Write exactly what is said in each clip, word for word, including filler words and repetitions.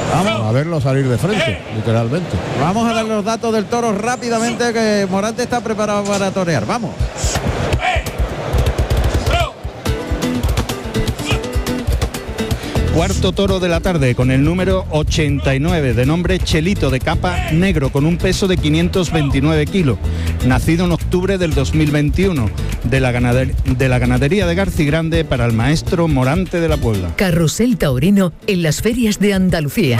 Vamos a verlo salir de frente, literalmente. Vamos a dar los datos del toro rápidamente, que Morante está preparado para torear. Vamos. Cuarto toro de la tarde con el número ochenta y nueve, de nombre Chelito, de capa negro, con un peso de quinientos veintinueve kilos, nacido en octubre del dos mil veintiuno, de la, ganader de la ganadería de Garcigrande, para el maestro Morante de la Puebla. Carrusel taurino en las ferias de Andalucía.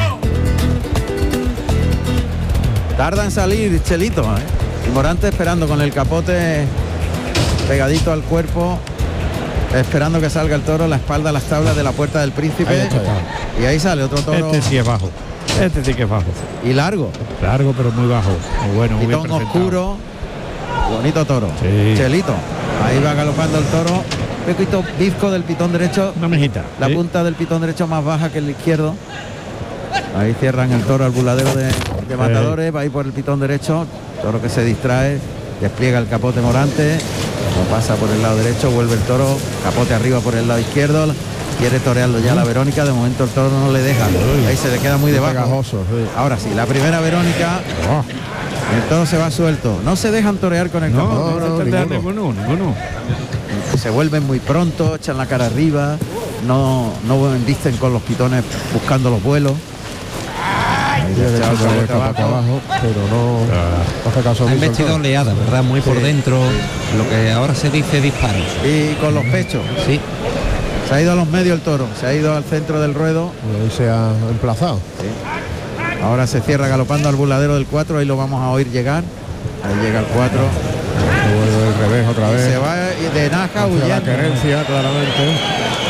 Tarda en salir Chelito, ¿eh? Y Morante esperando con el capote pegadito al cuerpo, esperando que salga el toro, la espalda a las tablas de la Puerta del Príncipe. Ahí está. Y ahí sale otro toro. Este sí es bajo. Este sí que es bajo. Y largo. Largo, pero muy bajo. Muy bueno, muy bien Pitón presentado. oscuro. Bonito toro. Sí. Chelito. Ahí va galopando el toro. Pequito bizco del pitón derecho. Una mejita. La sí. punta del pitón derecho más baja que el izquierdo. Ahí cierran el toro al buladero de, de matadores. Va ahí por el pitón derecho. Toro que se distrae. Despliega el capote Morante. Lo pasa por el lado derecho, vuelve el toro, capote arriba por el lado izquierdo, quiere torearlo ya la Verónica, de momento el toro no le deja, ahí se le queda muy debajo. Pegajoso, sí. Ahora sí, la primera Verónica, el toro se va suelto, no se dejan torear con el No, capote, no, no, ninguno. ninguno, ninguno. se vuelven muy pronto, echan la cara arriba, no, no embisten con los pitones buscando los vuelos. Ahí Tiene que echado el echar el capote capote abajo. abajo, pero no no hace caso Ha mucho el investido toro. oleada, ¿verdad? Muy por dentro, lo que ahora se dice disparos. Y con los pechos, Sí, se ha ido a los medios el toro, se ha ido al centro del ruedo. Y ahí se ha emplazado. Ahora se cierra galopando al buladero del cuatro, ahí lo vamos a oír llegar. Ahí llega el cuatro. Se vuelve el revés otra vez. Se va de Naja Hacia la huyendo. querencia, claramente.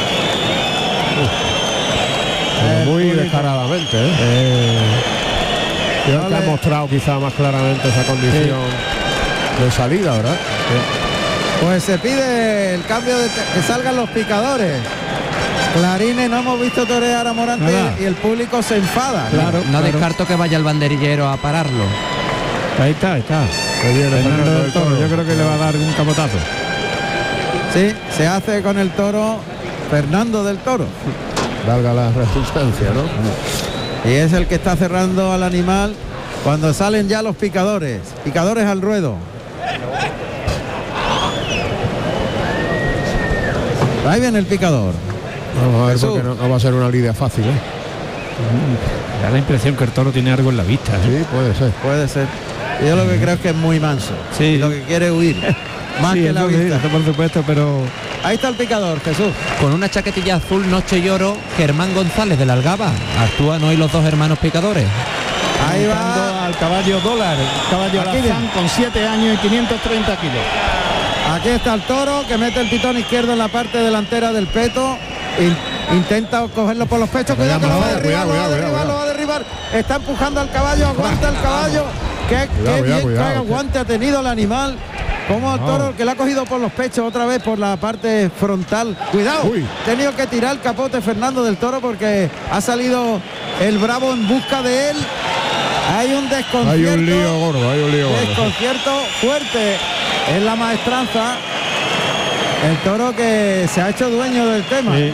Pero muy descaradamente, ¿eh? Eh, Creo no que ha le- mostrado quizá más claramente esa condición de salida, ¿verdad? Pues se pide el cambio de que salgan los picadores. Clarines, no hemos visto torear a Morante Nada. y el público se enfada. Claro, no claro. descarto que vaya el banderillero a pararlo. Ahí está, ahí está. Que viene Fernando Fernando del del Toro, Toro. yo creo que le va a dar un capotazo. Sí, se hace con el toro Fernando del Toro. Valga la redundancia, ¿no? Y es el que está cerrando al animal cuando salen ya los picadores. Picadores al ruedo. Ahí viene el picador. Vamos a ver, Jesús. porque no, no va a ser una lidia fácil, ¿eh? Da la impresión que el toro tiene algo en la vista. ¿eh? Sí, puede ser. Puede ser. Yo lo que creo es que es muy manso. Sí. Y lo que quiere es huir. Más Sí, que la eso sí, vista. eso por supuesto, pero Ahí está el picador, Jesús. Con una chaquetilla azul, noche y oro, Germán González de la Algaba. Actúan hoy los dos hermanos picadores. Ahí montando va. al caballo dólar, caballo Aquí alazán viene. con siete años y quinientos treinta kilos. Aquí está el toro que mete el pitón izquierdo en la parte delantera del peto. In- intenta cogerlo por los pechos. Cuidado, que lo va a derribar, Cuidado, lo va a cuidado, derribar, cuidado. lo va a derribar. Está empujando al caballo, aguanta el caballo. Qué, qué Cuidado, bien, cuidado, qué cuidado. aguante ha tenido el animal. Como el toro que le ha cogido por los pechos otra vez por la parte frontal. Cuidado, Uy. tenido que tirar el capote Fernando del Toro porque ha salido el bravo en busca de él. Hay un desconcierto. Hay un lío gordo, hay un lío gordo. Desconcierto fuerte en la maestranza. El toro que se ha hecho dueño del tema. Sí.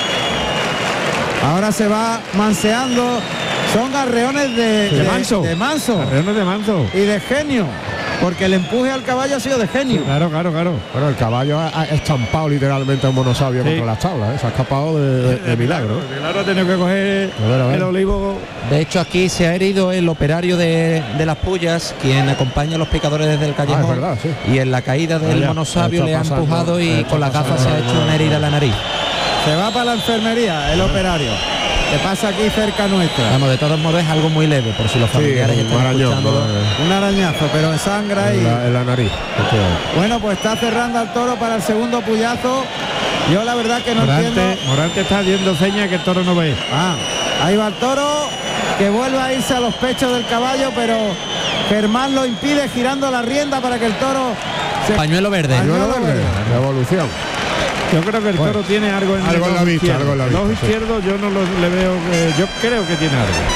Ahora se va manseando. Son arreones de, De manso. de manso Arreones de manso. y de genio. Porque el empuje al caballo ha sido de genio. Claro, claro, claro. Bueno, el caballo ha, ha estampado literalmente a un monosabio Sí. contra las tablas, ¿eh? Se ha escapado de, de- de milagro. Claro, ha tenido que coger A ver, a ver. el olivo. De hecho, aquí se ha herido el operario de, de las Pullas, quien acompaña a los picadores desde el callejón. Ah, es verdad, sí. Y en la caída del Vaya, monosabio está le ha pasando, empujado y está con la gafa pasando se ha algo. hecho una herida en la nariz. Se va para la enfermería el operario. Que pasa aquí cerca nuestra. Vamos, de todos modos es algo muy leve, por si los Sí, familiares un están arañón, escuchándolo. ¿no? Un arañazo, pero en sangre y... En la, en la nariz. Bueno, pues está cerrando al toro para el segundo puyazo. Yo la verdad que no Morante, entiendo. Morante está haciendo señas que el toro no ve. Ah, ahí va el toro, que vuelve a irse a los pechos del caballo, pero Germán lo impide girando la rienda para que el toro se... Pañuelo verde. Pañuelo verde. Revolución. Yo creo que el Bueno, toro tiene algo en algo el en la ojo vista, izquierdo. algo en la El ojo vista, sí. izquierdo yo no lo, le veo, que- yo creo que tiene algo.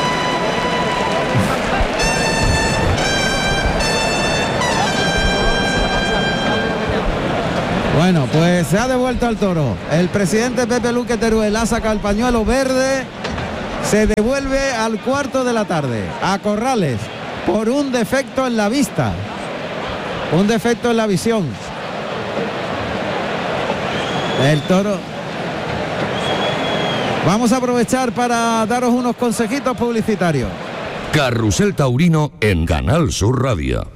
Bueno, pues se ha devuelto al toro. El presidente Pepe Luque Teruel ha sacado el pañuelo verde. se devuelve al cuarto de la tarde a Corrales por un defecto en la vista, un defecto en la visión. El toro. Vamos a aprovechar para daros unos consejitos publicitarios. Carrusel Taurino en Canal Sur Radio.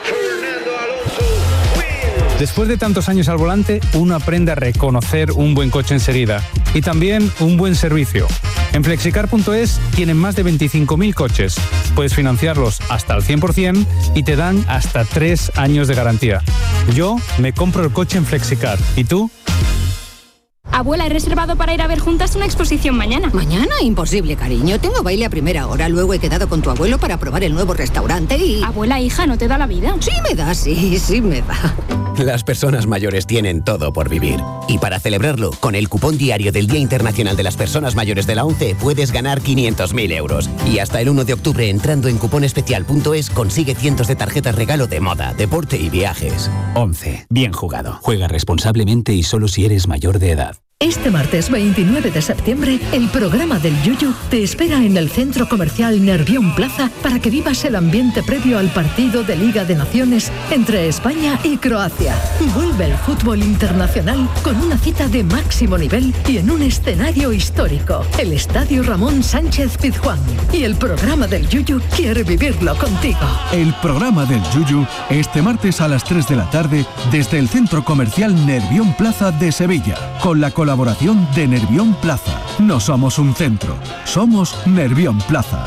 Después de tantos años al volante, uno aprende a reconocer un buen coche enseguida y también un buen servicio. En flexicar punto es tienen más de veinticinco mil coches. Puedes financiarlos hasta al cien por ciento y te dan hasta tres años de garantía. Yo me compro el coche en Flexicar. ¿Y tú? Abuela, he reservado para ir a ver juntas una exposición mañana. ¿Mañana? Imposible, cariño. Tengo baile a primera hora. Luego he quedado con tu abuelo para probar el nuevo restaurante y... Abuela, hija, ¿no te da la vida? Sí me da, sí, sí me da. Las personas mayores tienen todo por vivir. Y para celebrarlo, con el cupón diario del Día Internacional de las Personas Mayores de la ONCE puedes ganar quinientos mil euros. Y hasta el uno de octubre, entrando en cuponespecial punto es, consigue cientos de tarjetas regalo de moda, deporte y viajes. ONCE. Bien jugado. Juega responsablemente y solo si eres mayor de edad. Este martes veintinueve de septiembre, el programa del Yuyu te espera en el Centro Comercial Nervión Plaza para que vivas el ambiente previo al partido de Liga de Naciones entre España y Croacia. Vuelve el fútbol internacional con una cita de máximo nivel y en un escenario histórico, el Estadio Ramón Sánchez Pizjuán. Y el programa del Yuyu quiere vivirlo contigo. El programa del Yuyu este martes a las tres de la tarde desde el Centro Comercial Nervión Plaza de Sevilla, con la colaboración de Nervión Plaza. No somos un centro, somos Nervión Plaza.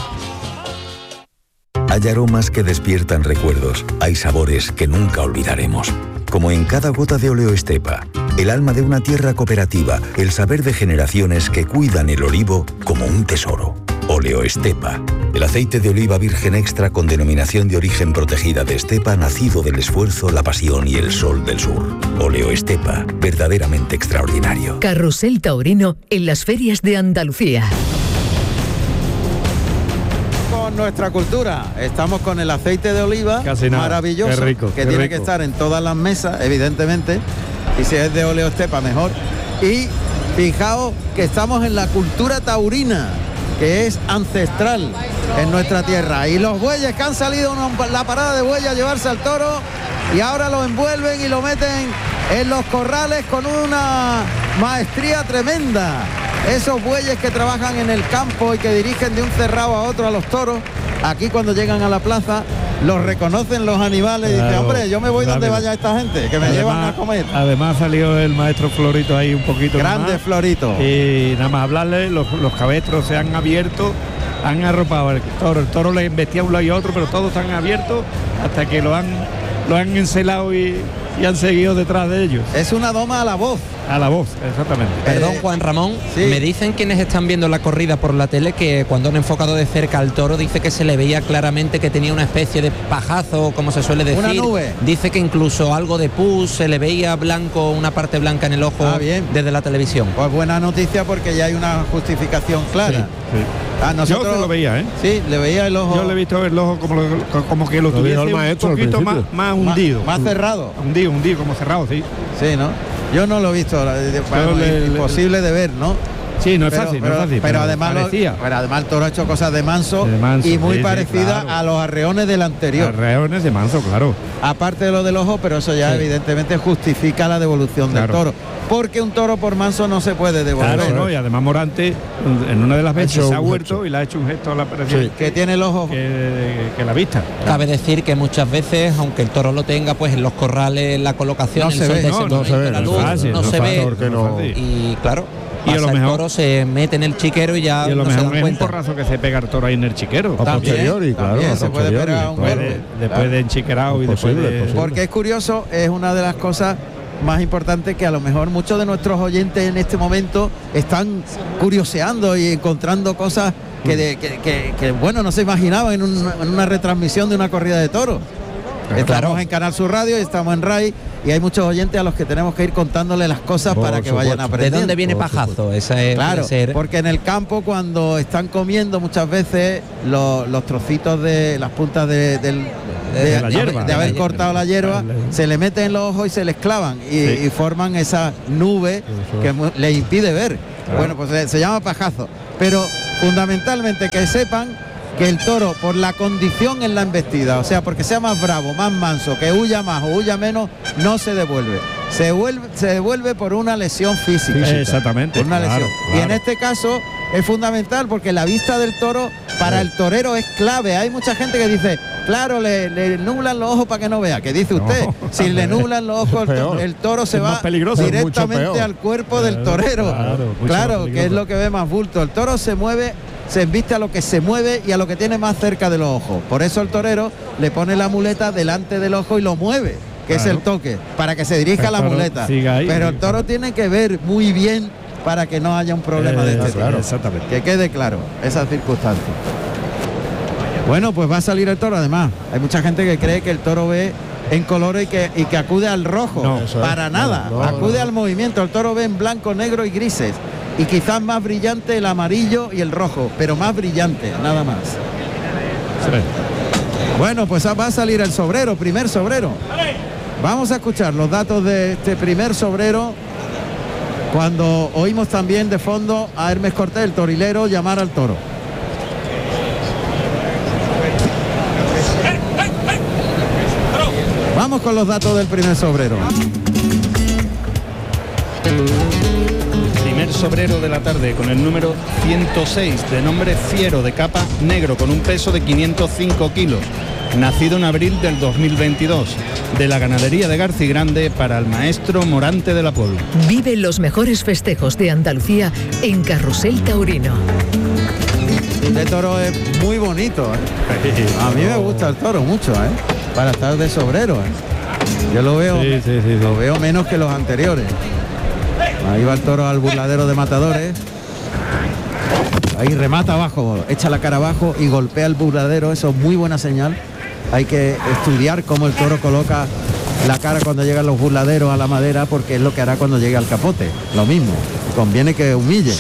Hay aromas que despiertan recuerdos, hay sabores que nunca olvidaremos. Como en cada gota de Oleo Estepa, el alma de una tierra cooperativa, el saber de generaciones que cuidan el olivo como un tesoro. Oleo Estepa, el aceite de oliva virgen extra con denominación de origen protegida de Estepa, nacido del esfuerzo, la pasión y el sol del sur. Oleo Estepa, verdaderamente extraordinario. Carrusel Taurino en las ferias de Andalucía. Con nuestra cultura, estamos con el aceite de oliva, Casi nada. maravilloso, Qué rico, que qué tiene rico. que estar en todas las mesas, evidentemente, y si es de Oleo Estepa mejor. Y fijaos que estamos en la cultura taurina, que es ancestral en nuestra tierra, y los bueyes que han salido una, la parada de bueyes a llevarse al toro y ahora lo envuelven y lo meten en los corrales con una maestría tremenda. Esos bueyes que trabajan en el campo y que dirigen de un cerrado a otro a los toros, aquí cuando llegan a la plaza los reconocen los animales. Claro, y dicen, hombre, yo me voy donde rápido. vaya esta gente, que me Además- llevan a comer. Además salió el maestro Florito ahí un poquito Grande más. Florito. Y nada más hablarle, los, los cabestros se han abierto, han arropado el toro. El toro le embestía a un lado y a otro, pero todos están abiertos hasta que lo han, lo han encelado y, y han seguido detrás de ellos. Es una doma a la voz. A la voz, exactamente. Perdón, Juan Ramón, sí. me dicen quienes están viendo la corrida por la tele que cuando han enfocado de cerca al toro dice que se le veía claramente que tenía una especie de pajazo, como se suele decir. Una nube. Dice que incluso algo de pus, se le veía blanco, una parte blanca en el ojo Ah, bien. desde la televisión. Pues buena noticia porque ya hay una justificación clara. Sí. Ah, nosotros, Yo se lo veía, ¿eh? Sí, le veía el ojo. Yo le he visto el ojo como, lo- como que lo, Lo tuviese dijo el maestro un al poquito más, principio. más Más- hundido. más cerrado. Hundido, hundido, como cerrado, sí. Sí, ¿no? Yo no lo he visto, bueno, le- imposible de ver, ¿no? Sí, no es Pero- fácil, pero, no es fácil. pero además, lo- parecía. pero además el toro ha hecho cosas de manso, De manso, y muy sí, sí, parecida claro. a los arreones del anterior. Arreones de manso, claro. Aparte de lo del ojo, pero eso ya Sí. evidentemente justifica la devolución Claro. del toro. Porque un toro por manso no se puede devolver. Claro, ¿no? Y además Morante en una de las veces hecho se ha un vuelto gesto. y le ha hecho un gesto a la operación Sí. Que tiene el ojo. que, que la vista. Cabe decir que muchas veces, aunque el toro lo tenga, pues en los corrales la colocación, No el se sol ve, de no, ese no momento, se ve, la no luz, es fácil, no no se es ve. factor que no- fácil. Y claro, Y a pasa lo el mejor- toro, se mete en el chiquero y ya Y a lo no se mejor dan es un cuenta. porrazo que se pega el toro ahí en el chiquero. A También, posteriori, claro, también a se puede posteriori. pegar un Después golpe. de, después de enchiquerado y Es después posible, de... es posible. Porque es curioso, es una de las cosas más importantes que a lo mejor muchos de nuestros oyentes en este momento están curioseando y encontrando cosas que, de- que, que- que, bueno, no se imaginaban en, un- en una retransmisión de una corrida de toros. Estamos Claro. en Canal Sur Radio y estamos en RAI y hay muchos oyentes a los que tenemos que ir contándole las cosas Por para que vayan supuesto. ¿De aprendiendo. dónde viene Por pajazo? Esa es, Claro, puede ser. porque en el campo cuando están comiendo muchas veces los, los trocitos de las puntas de, del- de, De la de- hierba. de haber De la cortado la hierba, hierba. se le meten en los ojos y se les clavan y, Sí. y forman esa nube Eso que es. mu- le impide ver. Bueno, pues se, se llama pajazo. Pero Fundamentalmente que sepan que el toro, por la condición en la embestida, o sea, porque sea más bravo, más manso, que huya más o huya menos, no se devuelve. Se, vuelve, se devuelve por una lesión física. física. Exactamente. Por una claro, lesión. claro. Y en este caso es fundamental porque la vista del toro para sí. el torero es clave. Hay mucha gente que dice, claro, le, le nublan los ojos para que no vea. ¿Qué dice usted? No. Si le nublan los ojos, el toro, el toro se es va directamente al cuerpo claro, del torero. Claro, claro que es lo que ve más bulto. El toro se mueve, se embiste a lo que se mueve y a lo que tiene más cerca de los ojos. Por eso el torero le pone la muleta delante del ojo y lo mueve, que claro. es el toque, para que se dirija a la muleta. Ahí, pero el toro tiene que ver muy bien para que no haya un problema eh, de este claro, tipo. Exactamente. Que quede claro esa circunstancia. Bueno, pues va a salir el toro. Además, hay mucha gente que cree que el toro ve en colores y que, y que acude al rojo. No, para es, nada, no, no, acude no. al movimiento. El toro ve en blanco, negro y grises. Y quizás más brillante el amarillo y el rojo, pero más brillante, nada más. Sí. Bueno, pues va a salir el sobrero, primer sobrero. Vamos a escuchar los datos de este primer sobrero cuando oímos también de fondo a Hermes Cortés, el torilero, llamar al toro. Vamos con los datos del primer sobrero. Primer sobrero de la tarde con el número ciento seis, de nombre Fiero, de capa negro, con un peso de quinientos cinco kilos. Nacido en abril del dos mil veintidós, de la ganadería de Garcigrande, para el maestro Morante de la Puebla. Vive los mejores festejos de Andalucía en Carrusel Taurino. Este toro es muy bonito, ¿eh? A mí me gusta el toro mucho, ¿eh? Para estar de sobrero, ¿eh? Yo lo veo, sí, sí, sí, lo veo menos que los anteriores. Ahí va el toro al burladero de matadores. Ahí remata abajo, echa la cara abajo y golpea el burladero. Eso es muy buena señal. Hay que estudiar cómo el toro coloca la cara cuando llegan los burladeros a la madera, porque es lo que hará cuando llegue al capote. Lo mismo, conviene que humille.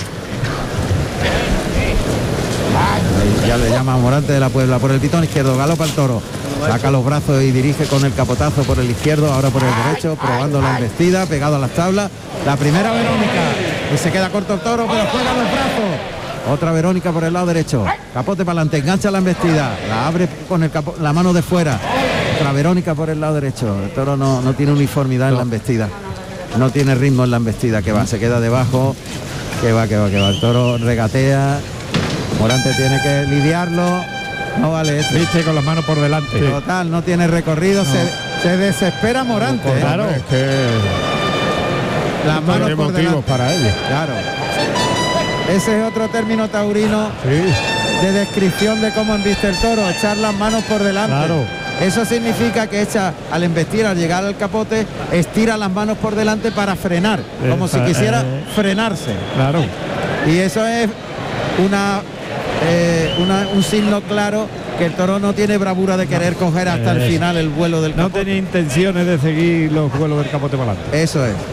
Ahí ya le llama a Morante de la Puebla por el pitón izquierdo, galopa el toro, saca los brazos y dirige con el capotazo por el izquierdo, ahora por el derecho, probando la embestida, pegado a las tablas. La primera Verónica, y se queda corto el toro, pero juega los brazos. Otra Verónica por el lado derecho, capote para adelante, engancha la embestida, la abre con el capo, la mano de fuera. Otra Verónica por el lado derecho. El toro no, no tiene uniformidad en la embestida, no tiene ritmo en la embestida, que va, se queda debajo, que va, que va, que va. El toro regatea, Morante tiene que lidiarlo. No vale esto. Viste, con las manos por delante. Total, no tiene recorrido, no. Se, se desespera Morante. No, claro, ¿eh? Es que las manos por delante para ellos. Claro. Ese es otro término taurino sí. de descripción de cómo embiste el toro, echar las manos por delante. Claro. Eso significa que echa, al embestir, al llegar al capote, estira las manos por delante para frenar, eh, como si quisiera eh, frenarse. Claro. Y eso es una, eh, una un signo claro que el toro no tiene bravura de querer no. coger hasta eh, el final el vuelo del capote. No tenía intenciones de seguir los vuelos del capote para adelante. Eso es.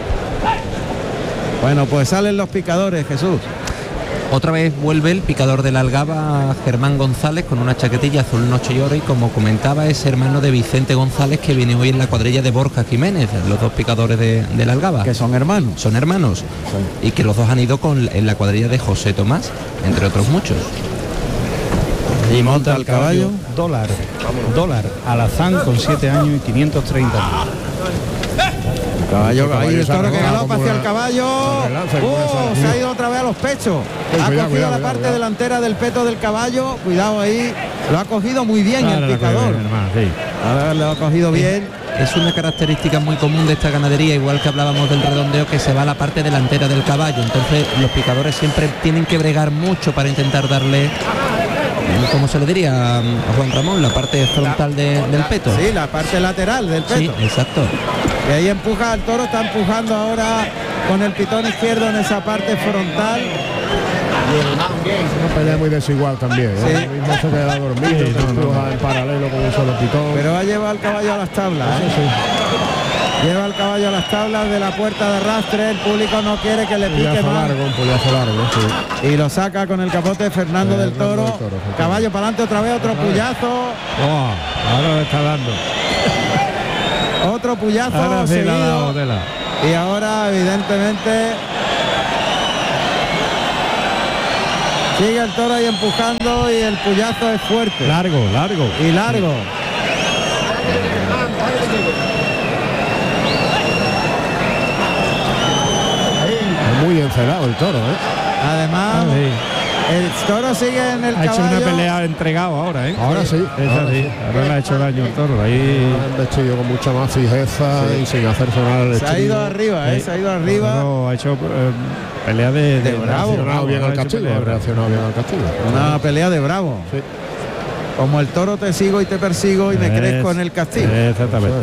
Bueno, pues salen los picadores, Jesús. Otra vez vuelve el picador de la Algaba, Germán González, con una chaquetilla azul noche y oro, y como comentaba, es hermano de Vicente González, que viene hoy en la cuadrilla de Borja Jiménez, los dos picadores de, de la Algaba. Que son hermanos. Son hermanos. Sí. Y que los dos han ido con, en la cuadrilla de José Tomás, entre otros muchos. Y monta el caballo, caballo dólar, dólar, Alazán, con siete años y quinientos treinta mil. Caballo, ahí el toro que galopa hacia el caballo. Oh, se ha ido otra vez a los pechos. Ha cogido la parte delantera del peto del caballo. Cuidado ahí. Lo ha cogido muy bien el picador. Ahora lo ha cogido bien. Es una característica muy común de esta ganadería, igual que hablábamos del redondeo, que se va a la parte delantera del caballo. Entonces los picadores siempre tienen que bregar mucho para intentar darle, ¿cómo se le diría a Juan Ramón? La parte frontal de, del peto. Sí, la parte lateral del peto. Sí, exacto. Y ahí empuja al toro, está empujando ahora con el pitón izquierdo en esa parte frontal. Una pelea muy desigual también, ¿eh? Sí. El mismo se queda dormido, sí, se no, empuja no. en paralelo con un solo pitón. Pero ha llevado al caballo a las tablas, ¿eh? Sí, sí. Lleva al caballo a las tablas de la puerta de arrastre. El público no quiere que le pique más. Largo, un puyazo largo, sí. Y lo saca con el capote Fernando, eh, del, toro. del Toro. Caballo para adelante otra vez, otro puyazo. Oh, ahora le está dando. Otro puyazo ahora sí seguido. La dado, de la. Y ahora evidentemente Sigue el toro ahí empujando y el puyazo es fuerte. Largo, largo. Y largo. Muy encelado el toro, ¿eh? Además, Ah, sí. el toro sigue en el Ha hecho caballo. una pelea entregado ahora, ¿eh? Ahora sí. Esa ahora sí. sí. Ahora le ha hecho daño el toro. Ahí Han vestido con mucha más fijeza Sí. y sin hacer sonar el Se ha ido arriba, ¿eh? Se ha ido arriba. No, ha hecho eh, pelea de, De bravo. reaccionado bien ha al hecho castigo, pelea ha de bravo. reaccionado bien al castigo. Una pelea de bravo. Sí. Como el toro te sigo y te persigo y me Es- crezco en el castigo. Exactamente.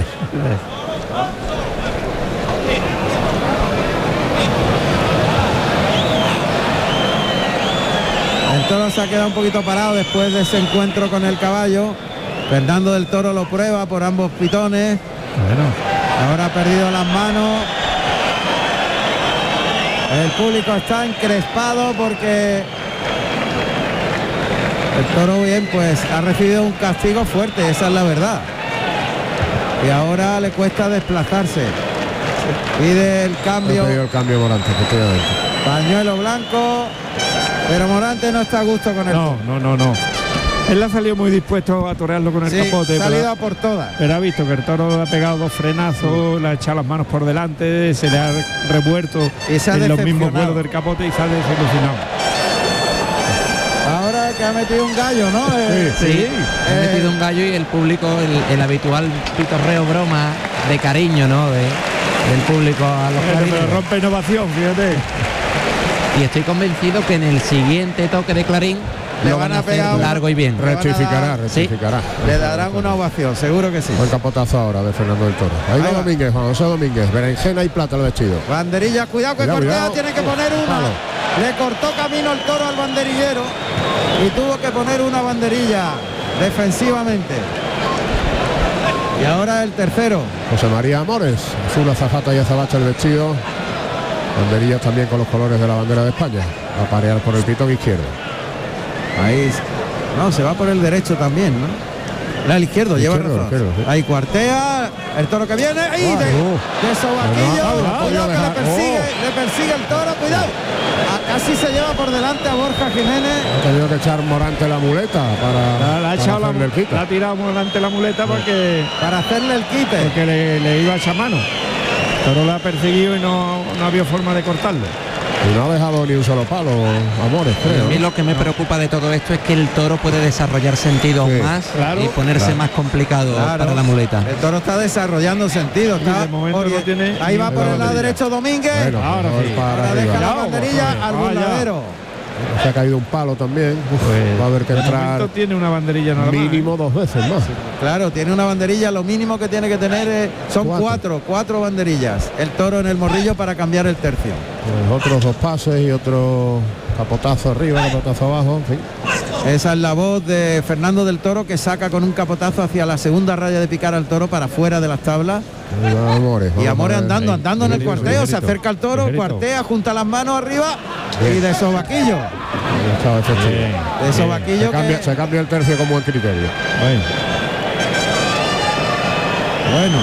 El toro se ha quedado un poquito parado después de ese encuentro con el caballo. Fernando del Toro lo prueba por ambos pitones. Bueno, Ahora ha perdido las manos. El público está encrespado porque el toro bien pues ha recibido un castigo fuerte, esa es la verdad. Y ahora le cuesta desplazarse. Pide el Ha cambio. pedido el cambio Morante, efectivamente. Pañuelo blanco. Pero Morante no está a gusto con el no, toro. no, no, no. Él ha salido muy dispuesto a torearlo con el Sí, capote. salido pero- a por todas. Pero ha visto que el toro le ha pegado dos frenazos, le ha echado las manos por delante, se le ha revuelto Y se ha en los mismos decepcionado. vuelos del capote y se ha desilusionado. Ahora que ha metido un gallo, ¿no? Eh, Sí, ha eh, metido un gallo y el público, el, el habitual pitorreo broma de cariño, ¿no? De, del público a los Pero, clarines. pero rompe innovación, fíjate. Y estoy convencido que en el siguiente toque de clarín Le lo van van a a pegar hacer un- largo y bien. van a Rectificará, dar- rectificará. Le darán una ovación, seguro que sí. Buen capotazo ahora de Fernando del Toro. Ahí Ahí va va. Domínguez, Juan José Domínguez, berenjena y plata el vestido. Banderilla, cuidado que Cuidado, Cortea cuidado. tiene que poner una. Palo. Le cortó camino el toro al banderillero y tuvo que poner una banderilla defensivamente. Y ahora el tercero. José María Amores, azul azafata y azabache el vestido. Banderillas también con los colores de la bandera de España. A parear por el pitón izquierdo. Ahí. No, se va por el derecho también, ¿no? La al izquierdo, lleva Izquierdo, razón. izquierdo, sí. Ahí cuartea, el toro que viene y de, Uh. de sobaquillo, Pero no ha podido cuidado que le dejar. persigue, Oh. le persigue el toro, cuidado. A- casi se lleva por delante a Borja Jiménez. Ha tenido que echar Morante la muleta para, La, la ha para echado la, hacerle el quite. la ha tirado delante la muleta porque, Para hacerle el quite. porque le, le iba a echar mano. El toro la ha perseguido y no, no había forma de cortarlo. Y no ha dejado ni un solo palo, Amores, Y a creo. mí lo que me preocupa de todo esto es que el toro puede desarrollar sentido Sí, más claro, y ponerse claro. más complicado Claro. para la muleta. El toro está desarrollando sentido. Está de momento ori- no tiene ahí va ni por el banderilla. lado derecho Domínguez. Bueno, Ahora mejor sí. para Ahora arriba. deja la Cuidado, banderilla vamos, al vamos allá. burladero. Se ha caído un palo también. Uf, Pues, va a haber que de entrar momento tiene una banderilla nada más, mínimo ¿eh? dos veces más. Claro, tiene una banderilla, lo mínimo que tiene que tener es- son Cuatro. cuatro, cuatro banderillas. El toro en el morrillo para cambiar el tercio. Pues otros dos pases y otro capotazo arriba, capotazo abajo. En fin. Esa es la voz de Fernando del Toro que saca con un capotazo hacia la segunda raya de picar al toro para fuera de las tablas. Ahí va Amores. Y vamos Amores a ver. andando, andando en el ligerito, cuarteo, se ligerito, acerca al toro, ligerito. cuartea, junta las manos arriba y de sobaquillo. Ahí estaba efectivo. Bien, De bien. sobaquillo Se cambia, que- se cambia el tercio con buen criterio. Bueno, Bueno.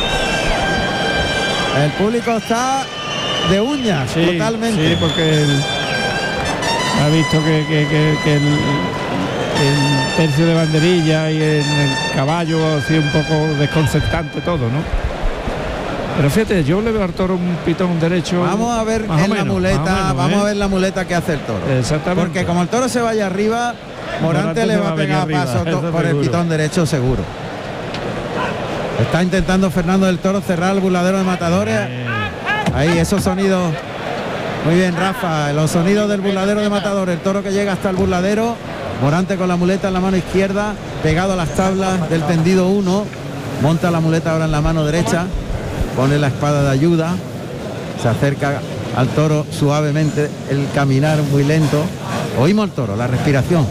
El público está de uñas, sí, totalmente. sí, porque él ha visto que, que- que- que el, el tercio de banderilla y el, el caballo ha sido un poco desconcertante todo, ¿no? Pero fíjate, yo le veo al toro un pitón derecho. Vamos a ver más o en la menos, muleta, más o menos, vamos ¿eh? a ver la muleta que hace el toro. Exactamente. Porque como el toro se vaya arriba, Morante, Morante le se va va a a venir pegar arriba, paso to- eso por el seguro. pitón derecho seguro. Está intentando Fernando del Toro cerrar el burladero de matadores. Ahí, esos sonidos. Muy bien, Rafa, los sonidos del burladero de matadores. El toro que llega hasta el burladero. Morante con la muleta en la mano izquierda, pegado a las tablas del tendido uno. Monta la muleta ahora en la mano derecha. Pone la espada de ayuda. Se acerca al toro suavemente, el caminar muy lento. Oímos el toro, la respiración.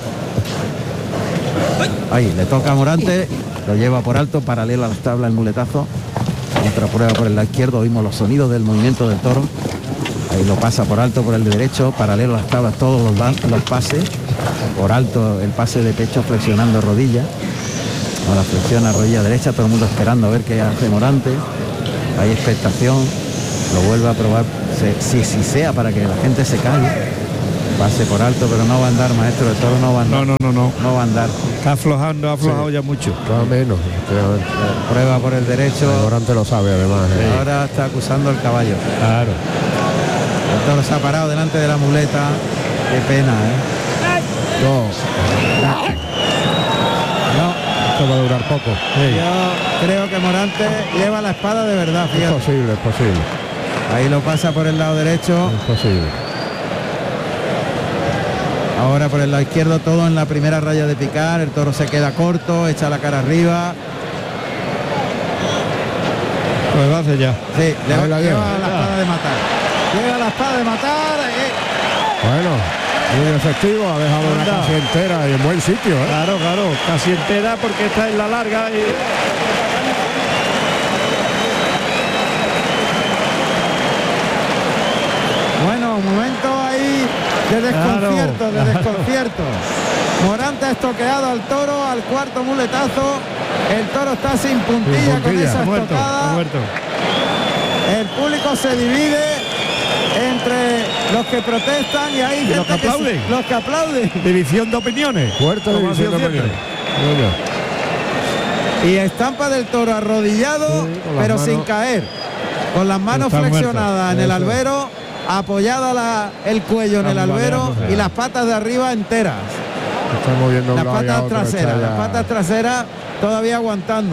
Ahí, le toca a Morante, lo lleva por alto, paralelo a las tablas el muletazo. Otra prueba por el lado izquierdo, oímos los sonidos del movimiento del toro. Ahí lo pasa por alto por el derecho, paralelo a las tablas todos los, dan- los pases. Por alto el pase de pecho flexionando rodilla. Ahora flexiona rodilla derecha, todo el mundo esperando a ver qué hace Morante. Hay expectación, lo vuelve a probar, se, si, si sea para que la gente se calle. Pase por alto, pero no va a andar, maestro. El toro no va a andar. No, no, no, no. No va a andar. Está aflojando, ha aflojado sí. ya mucho. Todo menos. Prueba por el derecho. El Morante lo sabe, además. ¿eh? Ahora está acusando al caballo. Claro. El toro se ha parado delante de la muleta. Qué pena, ¿eh? No. No. Esto va a durar poco. Sí. Yo creo que Morante lleva la espada de verdad, fíjate. Es posible, es posible. Ahí lo pasa por el lado derecho. Es posible. Ahora por el lado izquierdo, todo en la primera raya de picar. El toro se queda corto, echa la cara arriba. Pues va a hacer ya. Sí, le lleva la espada de matar. Lleva la espada de matar. Eh. Bueno, muy efectivo, ha dejado Anda. una casi entera y en buen sitio. ¿eh? Claro, claro, casi entera porque está en la larga. Y... Bueno, un momento ahí de desconcierto, claro, de claro. desconcierto. Morante ha estoqueado al toro, al cuarto muletazo. El toro está sin puntilla, sin puntilla. con esa muerto, estocada. Muerto. El público se divide entre los que protestan y hay gente los que aplauden. Que se, los que aplauden. División de opiniones. Fuerte división de opiniones. Y estampa del toro arrodillado, sí, pero manos, sin caer. Con las manos flexionadas en el albero, apoyada la, el cuello en el albero y las patas de arriba enteras. Está moviendo las patas traseras, las patas traseras todavía aguantando.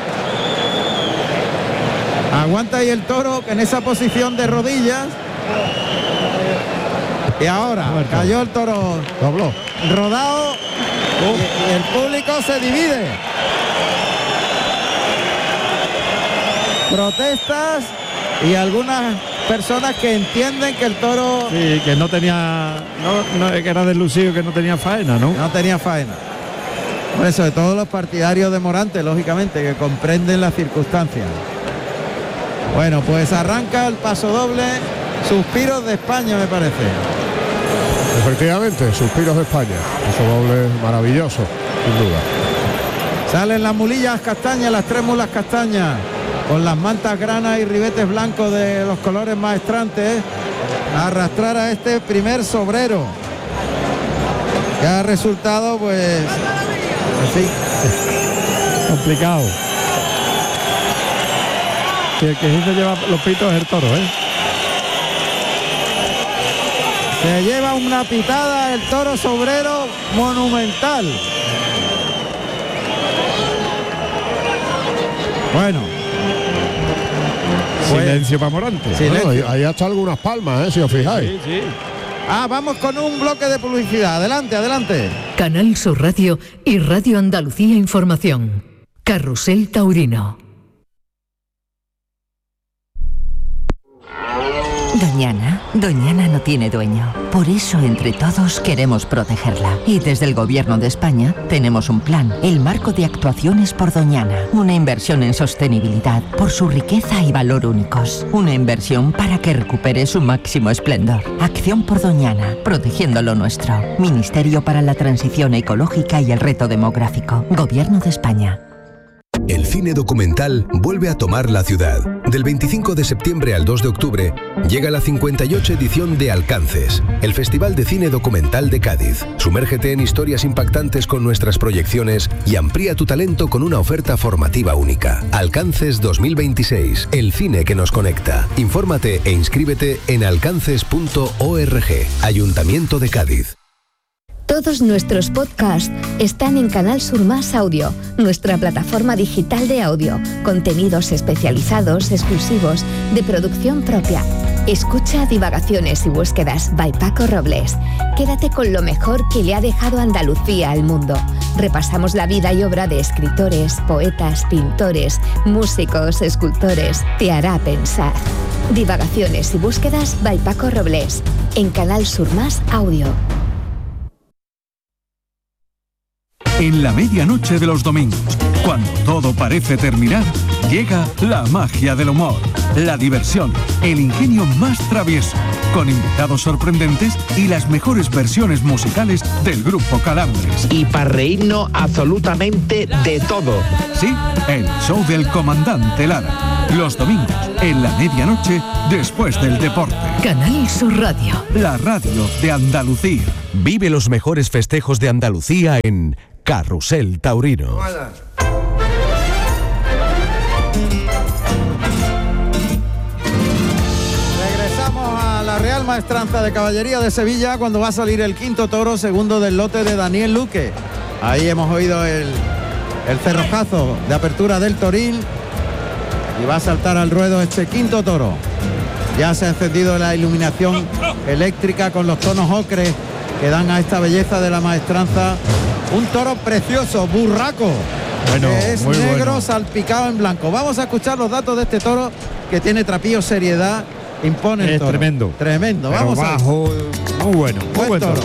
Aguanta ahí el toro en esa posición de rodillas. Y ahora Muerto. cayó el toro Dobló. rodado y, y el público se divide. Protestas y algunas personas que entienden que el toro sí, que no tenía no, no, que era deslucido, que no tenía faena, ¿no? No tenía faena. Por eso de todos los partidarios de Morante, lógicamente, que comprenden las circunstancias. Bueno, pues arranca el paso doble. Suspiros de España, me parece. Efectivamente, Suspiros de España. Paso doble maravilloso, sin duda. Salen las mulillas castañas, las tres mulas castañas, con las mantas granas y ribetes blancos de los colores maestrantes, a arrastrar a este primer sobrero, que ha resultado, pues, en fin, complicado. Que el que sí se lleva los pitos es el toro, ¿eh? Se lleva una pitada el toro sobrero monumental. Bueno. Silencio para Morante. Silencio. Bueno, ahí hasta algunas palmas, ¿eh? Si os fijáis. Sí, sí. Ah, vamos con un bloque de publicidad. Adelante, adelante. Canal Sur Radio y Radio Andalucía Información. Carrusel Taurino. Doñana, Doñana no tiene dueño. Por eso, entre todos, queremos protegerla. Y desde el Gobierno de España tenemos un plan, el Marco de Actuaciones por Doñana. Una inversión en sostenibilidad por su riqueza y valor únicos. Una inversión para que recupere su máximo esplendor. Acción por Doñana, protegiendo lo nuestro. Ministerio para la Transición Ecológica y el Reto Demográfico. Gobierno de España. El cine documental vuelve a tomar la ciudad. Del veinticinco de septiembre al dos de octubre llega la cincuenta y ocho edición de Alcances, el Festival de Cine Documental de Cádiz. Sumérgete en historias impactantes con nuestras proyecciones y amplía tu talento con una oferta formativa única. Alcances dos mil veintiséis, el cine que nos conecta. Infórmate e inscríbete en alcances punto org. Ayuntamiento de Cádiz. Todos nuestros podcasts están en Canal Sur Más Audio, nuestra plataforma digital de audio, contenidos especializados, exclusivos, de producción propia. Escucha Divagaciones y Búsquedas by Paco Robles. Quédate con lo mejor que le ha dejado Andalucía al mundo. Repasamos la vida y obra de escritores, poetas, pintores, músicos, escultores. Te hará pensar. Divagaciones y Búsquedas by Paco Robles, en Canal Sur Más Audio. En la medianoche de los domingos, cuando todo parece terminar, llega la magia del humor, la diversión, el ingenio más travieso, con invitados sorprendentes y las mejores versiones musicales del grupo Calambres. Y para reírnos absolutamente de todo. Sí, el show del comandante Lara. Los domingos, en la medianoche, después del deporte. Canal Sur Radio. La radio de Andalucía. Vive los mejores festejos de Andalucía en Carrusel Taurino. Regresamos a la Real Maestranza de Caballería de Sevilla cuando va a salir el quinto toro, segundo del lote de Daniel Luque. Ahí hemos oído el, el cerrojazo de apertura del Toril y va a saltar al ruedo este quinto toro. Ya se ha encendido la iluminación eléctrica con los tonos ocres que dan a esta belleza de la maestranza. Un toro precioso, burraco, bueno, que es muy negro bueno. salpicado en blanco. Vamos a escuchar los datos de este toro que tiene trapío, seriedad, impone el Es toro. tremendo. Tremendo, Pero vamos bajo, a muy bueno, muy buen buen toro. toro.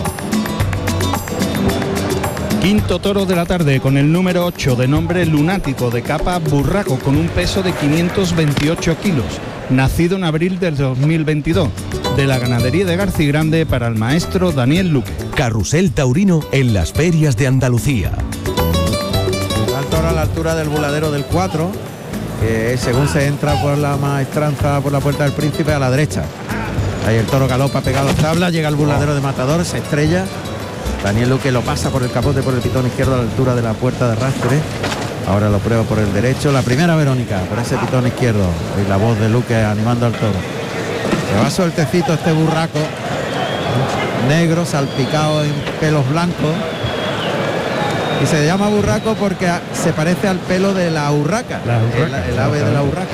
Quinto toro de la tarde con el número ocho de nombre Lunático de capa burraco con un peso de quinientos veintiocho kilos. Nacido en abril del dos mil veintidós de la ganadería de Garcigrande para el maestro Daniel Luque. Carrusel Taurino en las ferias de Andalucía. Al toro a la altura del buladero del cuatro, que según se entra por la maestranza, por la Puerta del Príncipe, a la derecha. Ahí el toro galopa pegado a las tablas, llega al buladero de Matador, se estrella. Daniel Luque lo pasa por el capote, por el pitón izquierdo a la altura de la puerta de arrastre. Ahora lo prueba por el derecho. La primera Verónica, por ese pitón izquierdo. Y la voz de Luque animando al toro. Se va sueltecito este burraco. Negro, salpicado en pelos blancos. Y se llama burraco porque se parece al pelo de la urraca. La urraca, el, el ave de la urraca.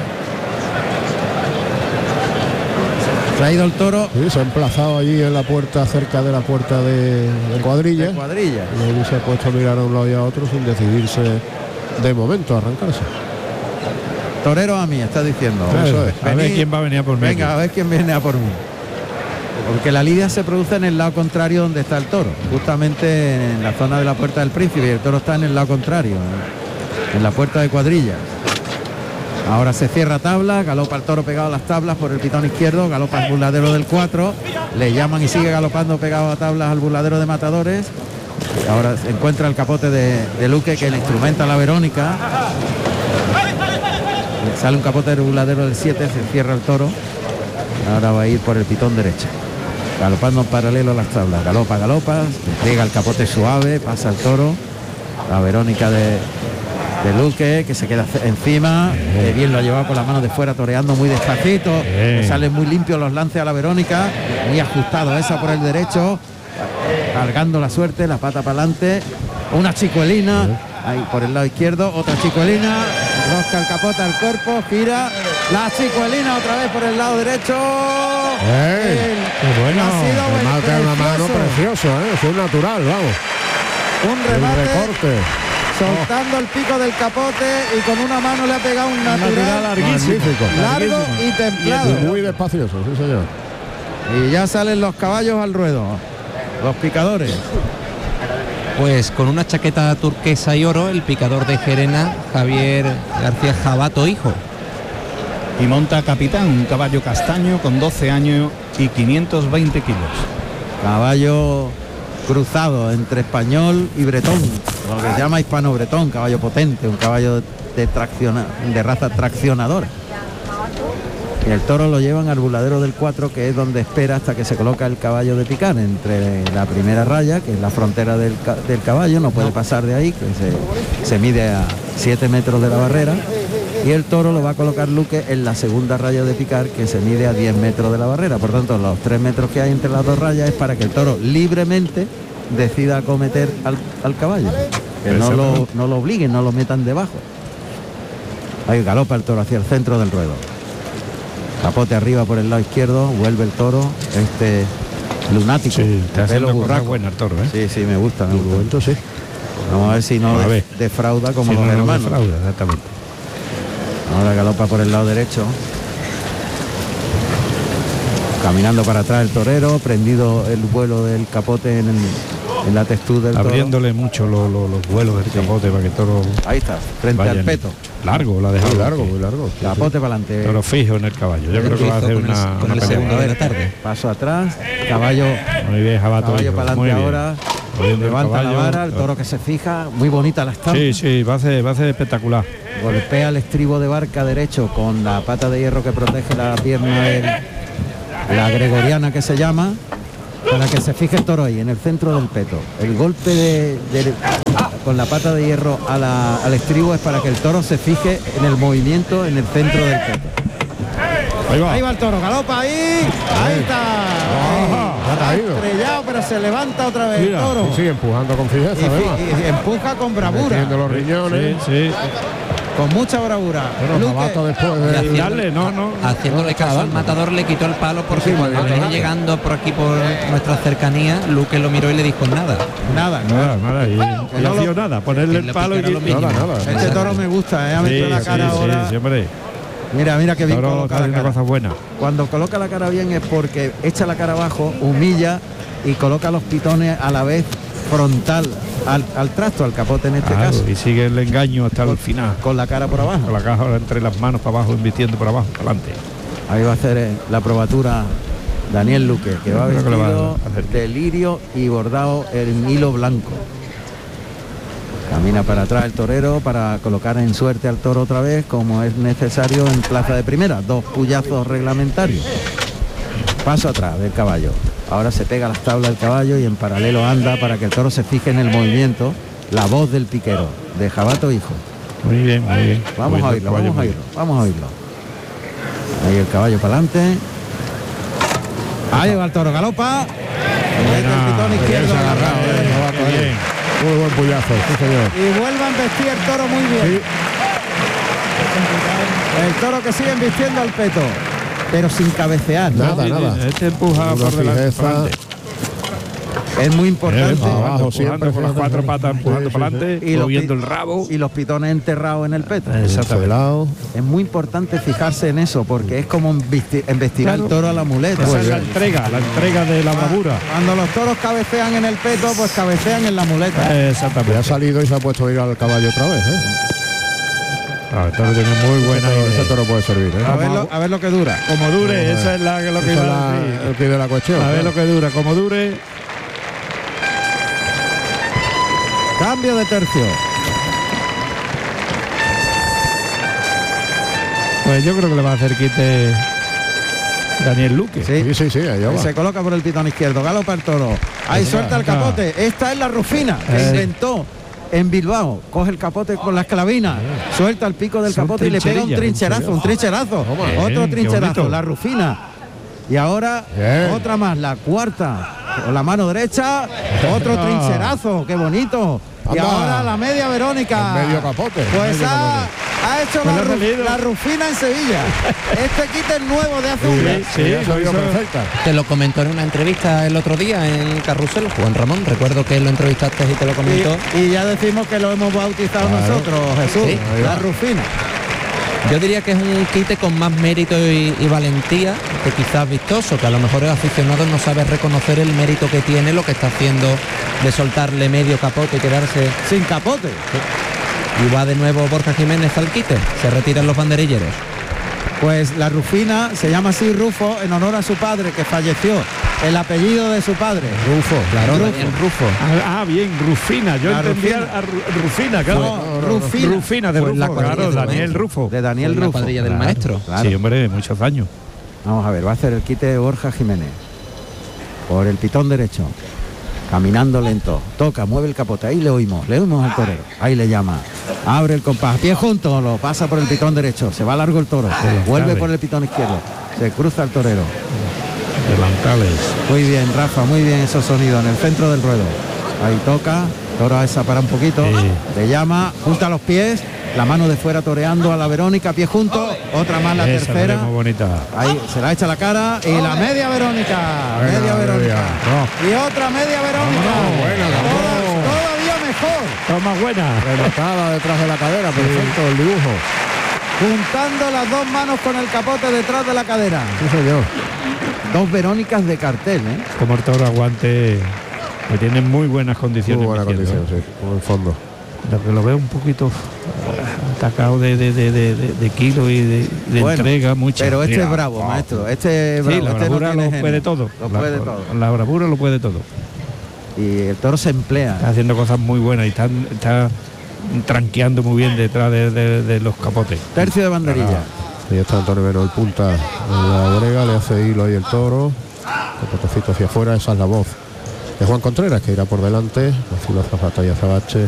Se ha ido el toro. Sí, se ha emplazado allí en la puerta, cerca de la puerta de, de cuadrilla. De cuadrilla. Y ahí se ha puesto a mirar a un lado y a otro sin decidirse de momento a arrancarse. Torero a mí, está diciendo. Eso es. A ver Venid, quién va a venir a por mí. Venga, a ver quién viene a por mí. Porque la lidia se produce en el lado contrario donde está el toro, justamente en la zona de la Puerta del Príncipe, y el toro está en el lado contrario, en la puerta de cuadrilla. Ahora se cierra tabla, galopa el toro pegado a las tablas por el pitón izquierdo, galopa el burladero del cuatro, le llaman y sigue galopando pegado a tablas al burladero de Matadores. Ahora se encuentra el capote de, de Luque, que le instrumenta la Verónica. Le sale un capote del burladero del siete, se cierra el toro. Ahora va a ir por el pitón derecho, galopando en paralelo a las tablas. Galopa, galopa, llega el capote suave, pasa el toro. La Verónica de, de Luque, que se queda encima, que bien lo ha llevado con la mano de fuera, toreando muy despacito. Le salen muy limpios los lances a la Verónica, muy ajustado esa por el derecho, cargando la suerte, la pata para adelante. Una chicuelina, ahí por el lado izquierdo, otra chicuelina, rosca el capote al cuerpo, gira, la chicuelina otra vez por el lado derecho. ¡Ey! ¡Qué bueno! Remate una mano precioso, ¿eh? Fue natural, vamos. Un remate, el recorte. soltando el pico del capote y con una mano le ha pegado un natural, natural larguísimo, Magnífico. largo y templado. Y muy despacioso, sí señor. Y ya salen los caballos al ruedo, los picadores. Pues con una chaqueta turquesa y oro, el picador de Gerena, Javier García Jabato, hijo. Y monta Capitán, un caballo castaño con doce años y quinientos veinte kilos. Caballo cruzado entre español y bretón, lo que se llama hispano-bretón, caballo potente, un caballo de, tracciona, de raza traccionadora. Y el toro lo llevan al burladero del cuatro, que es donde espera hasta que se coloca el caballo de picar, entre la primera raya, que es la frontera del, del caballo, no puede pasar de ahí, que se, se mide a siete metros de la barrera, y el toro lo va a colocar Luque en la segunda raya de picar, que se mide a diez metros de la barrera. Por tanto, los tres metros que hay entre las dos rayas es para que el toro libremente decida acometer al, al caballo, que no lo, no lo obliguen, no lo metan debajo. Ahí galopa el toro hacia el centro del ruedo. Capote arriba por el lado izquierdo, vuelve el toro, este Lunático. Sí, está haciendo pelo cosas burraco. buenas el toro, ¿eh? Sí, sí, me gusta, me gusta. Momento, sí. Vamos a ver si no A de- ver. defrauda como Si los no, no hermanos. defrauda, exactamente. Ahora galopa por el lado derecho. Caminando para atrás el torero, prendido el vuelo del capote en, el, en la textura del toro. Abriéndole mucho lo- lo- los vuelos del capote para que el toro Ahí está, frente vaya al en- peto. largo, la ha dejado Muy largo, muy largo. Sí, Capote para adelante. Toro fijo en el caballo. Yo creo que va a hacer Con el- una, con una el pelea. segundo de la tarde. Paso atrás, caballo, Muy bien, Jabato. caballo hijo, para muy adelante bien. ahora. Moviendo el Levanta la caballo. vara, el toro que se fija, muy bonita la estampa. Sí, sí, va a ser, va a ser espectacular. Golpea el estribo de barca derecho con la pata de hierro que protege la pierna de la gregoriana que se llama, para que se fije el toro ahí, en el centro del peto. El golpe de, de- con la pata de hierro a la- al estribo es para que el toro se fije en el movimiento en el centro del peto. Ahí va. Ahí va el toro, galopa ahí, ahí está. ha Está caído. estrellado, pero se levanta otra vez Mira, el toro. sí, sí, empujando con fijeza, Y, además. y- y empuja con bravura. Metiendo los riñones. Sí, sí. Con mucha bravura. Bueno, Luque, Jabato después Y de... haciendo- Darle, no, no. Haciéndole caso al matador le quitó el palo porque Sí, cuando sí, venía sí. llegando por aquí por nuestra cercanía, Luque lo miró y le dijo nada. nada, Nada, nada. Y, y no ha lo- sido nada. Ponerle que el lo palo y picara lo que- mínimo. Nada, nada. Este toro me gusta, ¿eh? Ha metido Sí, la sí, cara sí, ahora. sí, hombre. Mira, mira que bien Toro coloca está la haciendo cara. cosas buenas. Cuando coloca la cara bien es porque echa la cara abajo, humilla y coloca los pitones a la vez frontal al, al trasto, al capote en este Claro, caso, y sigue el engaño hasta el final. con la cara por abajo. Con la caja entre las manos para abajo, invirtiendo por abajo, para adelante. Ahí va a hacer eh, la probatura Daniel Luque, que va Yo creo que le va vestido a hacer. de lirio y bordado en hilo blanco. Camina para atrás el torero para colocar en suerte al toro otra vez, como es necesario en plaza de primera. Dos puyazos reglamentarios. Paso atrás del caballo. Ahora se pega a las tablas del caballo y en paralelo anda para que el toro se fije en el movimiento. La voz del piquero, de Jabato Hijo. Muy bien, muy bien. Vamos a Moviendo el oírlo, caballo vamos a muy oírlo, vamos a oírlo. Ahí el caballo para adelante. Ahí va el toro, galopa. Mete el pitón izquierdo. se ha agarrado, eh, Jabato, bien. eh. Muy buen puyazo, sí señor. Y vuelve a embestir el toro muy bien. El toro que sigue embistiendo al peto, pero sin cabecear. ¿no? Nada, nada. Este empuja Una por delante. fijeza. por delante. Es muy importante. Eh, abajo empujando siempre, con las fíjate. cuatro patas, empujando Sí, sí, para sí. adelante, Y los moviendo pi- el rabo. Y los pitones enterrados en el peto. Exactamente. Velado. Es muy importante fijarse en eso, porque es como embesti- embestir al toro a la muleta. Esa es la entrega, la entrega de la bravura. Cuando los toros cabecean en el peto, pues cabecean en la muleta. Le Exactamente. ha salido y se ha puesto a ir al caballo otra vez, ¿eh? Ah, el toro tiene muy buena Ese toro- idea. ese toro puede servir, ¿eh? A ver, lo, a ver lo que dura. Como dure, esa es la, lo que Esa es iba a la- decir. el que de la cuestión. A ver claro. lo que dura, como dure. Cambio de tercio. Pues yo creo que le va a hacer quite Daniel Luque. Sí. Sí, sí, sí, allá va. Se coloca por el pitón izquierdo, galopa el toro. Ahí Venga, suelta el venga. capote. Esta es la Rufina que Eh. inventó en Bilbao. Coge el capote con la esclavina, suelta el pico del Son capote y le pega un trincherillas, trincherazo, un trincherazo. Bien, Otro qué trincherazo, bonito. la Rufina. Y ahora Bien. otra más, la cuarta. Con la mano derecha, otro Ah. trincherazo, qué bonito. Y Anda. ahora la media Verónica. El medio capote. Pues Medio ha, capote. ha hecho Pues la, le ha Ru- salido. la Rufina en Sevilla. Este quite es nuevo de hace un mes. Sí, Sí, ha lo salido hizo- perfecta. Te lo comentó en una entrevista el otro día en Carrusel, Juan Ramón. Recuerdo que lo entrevistaste y te lo comentó. Y, y ya decimos que lo hemos bautizado Claro. nosotros, Jesús, Sí. la Rufina. Yo diría que es un quite con más mérito y, y valentía que quizás vistoso, que a lo mejor el aficionado no sabe reconocer el mérito que tiene lo que está haciendo de soltarle medio capote y quedarse. Sin capote. Y va de nuevo Borja Jiménez al quite, se retiran los banderilleros. Pues la Rufina se llama así Rufo en honor a su padre que falleció. El apellido de su padre. Rufo. Claro, Rufo. Daniel Rufo. Ah, ah, bien, Rufina. Yo La entendía Rufina. a Ru- Rufina, claro. No, Rufina. Rufina de Fue Rufo, la cuadrilla claro, del Daniel maestro. Rufo. De Daniel Fue la Rufo. cuadrilla del Claro, maestro. claro. Sí, hombre, muchos años. Vamos a ver, va a hacer el quite Borja Jiménez. Por el pitón derecho. Caminando lento. Toca, mueve el capote. Ahí le oímos. Le oímos al torero. Ahí le llama. Abre el compás. Pie junto. Lo pasa por el pitón derecho. Se va largo el toro. Vuelve cabe. por el pitón izquierdo. Se cruza el torero. Delantales. Muy bien, Rafa. Muy bien esos sonidos en el centro del ruedo. Ahí toca. Toro a esa para un poquito. Sí. Le llama. Junta los pies. La mano de fuera toreando a la Verónica. Pie junto. Otra más la Esa tercera. es muy bonita. Ahí se la echa la cara y la media Verónica. Buena, media Verónica. media. Y otra media Verónica. Vámonos, buena, Toda- vámonos. todavía mejor. Toma buena. Rematada detrás de la cadera, perfecto el dibujo. Juntando las dos manos con el capote detrás de la cadera. Sí, señor. Dos Verónicas de cartel, ¿eh? Como el toro aguante, que tiene muy buenas condiciones. Muy buena vistiendo, condición, ¿eh? sí, con el fondo. Lo que lo veo un poquito eh, atacado de, de, de, de, de- de kilo y de, de Bueno, entrega mucho. Pero este Mira, es bravo, oh. maestro. Este es Sí, bravo. la este no bravura tiene lo genio. puede todo. Lo la, puede todo. la bravura lo puede todo. y el toro se emplea. Está haciendo cosas muy buenas y está, está tranqueando muy bien detrás de, de, de los capotes. Tercio de banderilla. Ahí está Antonio Meno, el punta en la brega, le hace hilo ahí el toro. El potecito hacia afuera, esa es la voz de Juan Contreras, que irá por delante. Azul azafata y azabache.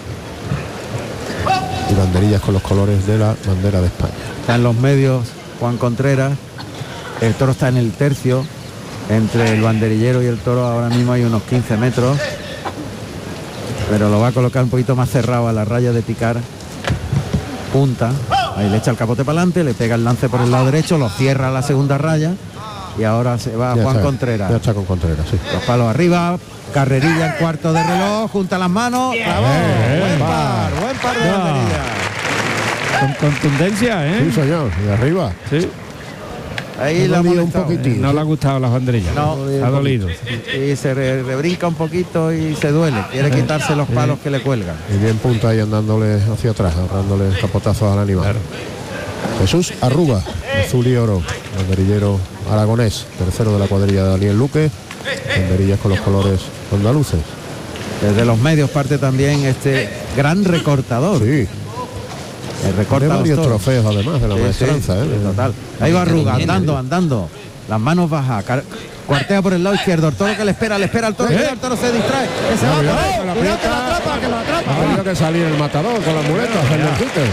Y banderillas con los colores de la bandera de España. Está en los medios Juan Contreras. El toro está en el tercio. Entre el banderillero y el toro ahora mismo hay unos quince metros. Pero lo va a colocar un poquito más cerrado a la raya de picar. Punta. Ahí le echa el capote para adelante, le pega el lance por el lado derecho, lo cierra a la segunda raya. Y ahora se va ya Juan está, Contreras. Ya está con Contreras, sí. Los palos arriba, carrerilla en cuarto de reloj, junta las manos, clavó. Eh, buen eh, par, buen par de ya. banderillas. Con contundencia, ¿eh? Sí, señor, y arriba. Sí. Ahí la un molestado. poquitín. No le ha gustado las banderillas. No, ha dolido. Y se re- rebrinca un poquito y se duele. Quiere quitarse los palos que le cuelgan. Y bien punta ahí andándole hacia atrás, dándole capotazos al animal. Claro. Jesús Arruga, azul y oro, banderillero aragonés, tercero de la cuadrilla de Daniel Luque, banderillas con los colores andaluces. Desde los medios parte también este gran recortador. Sí. El recorta Tiene los varios toros. trofeos además de la Sí, maestranza, sí, ¿eh? sí, total. Ahí va Arruga, andando, andando. Las manos bajas. car- Cuartea por el lado izquierdo. El toro que le espera, le espera al toro. ¿Eh? El toro se distrae. Que se va a Cuidado, correr. que la Cuidado que lo aprieta. atrapa, que lo atrapa. Ha tenido que salir el matador con las muletas, hacerle el quite.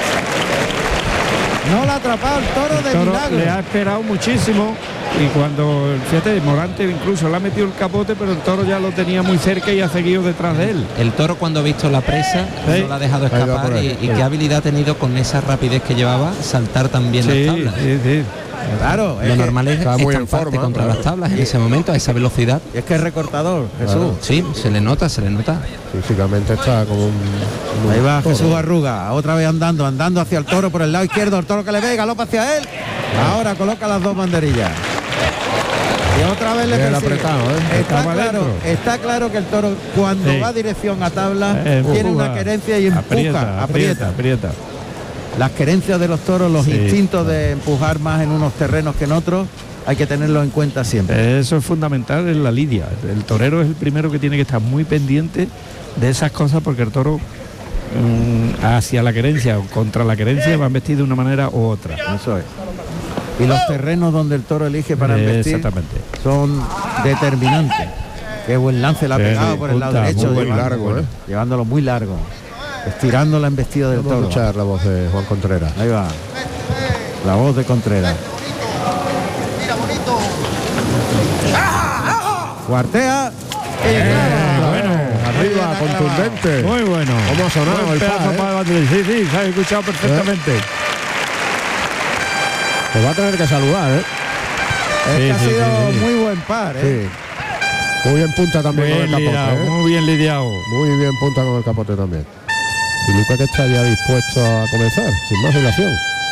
No la ha atrapado el toro de El toro milagro. le ha esperado muchísimo y cuando, fíjate, Morante incluso le ha metido el capote, pero el toro ya lo tenía muy cerca y ha seguido detrás de él. El toro cuando ha visto la presa Sí. no la ha dejado Ha ido escapar por y, él. y qué habilidad ha tenido con esa rapidez que llevaba saltar también Sí, las tablas. sí, sí. Claro, es Lo que, normal es está muy en estamparte forma, contra claro. las tablas en ese momento a esa velocidad. es que es recortador, Jesús. Claro. Sí, se le nota, se le nota. Físicamente está como un, un Ahí va toro. Jesús Arruga, otra vez andando, andando hacia el toro por el lado izquierdo, el toro que le ve, galopa hacia él. Ahora coloca las dos banderillas. Y otra vez le Bien persigue. apretado, ¿eh? Está Estaba claro, dentro. está claro que el toro cuando Sí. va dirección a tabla Eh, tiene empuja, una querencia y empuja, aprieta, aprieta, aprieta. Las querencias de los toros, los Sí, instintos de empujar más en unos terrenos que en otros, hay que tenerlo en cuenta siempre. Eso es fundamental en la lidia. El torero es el primero que tiene que estar muy pendiente de esas cosas porque el toro mm, hacia la querencia o contra la querencia va a vestir de una manera u otra. Eso es. Y los terrenos donde el toro elige para Eh, embestir exactamente. son determinantes. Qué buen lance la ha Sí, pegado sí, por el lado punta, derecho, muy llevando- largo, ¿eh? llevándolo muy largo, estirando la embestida del Vamos a toro. escuchar la voz de Juan Contreras. Ahí va, la voz de Contreras. Cuartea. y clava. bueno, Arriba, contundente. Muy bueno. ¿Cómo ha sonado Buen el pedazo par, eh? para Madrid. Sí, sí, se ha escuchado perfectamente. Pues va a tener que saludar, ¿eh? Es que Sí, ha sí, sido sí, sí. muy buen par, ¿eh? Sí. Muy bien punta también Bien con el lidiado, capote, ¿eh? muy bien lidiado. Muy bien punta con el capote también. Y Luca que está ya dispuesto a comenzar, sin más dilación.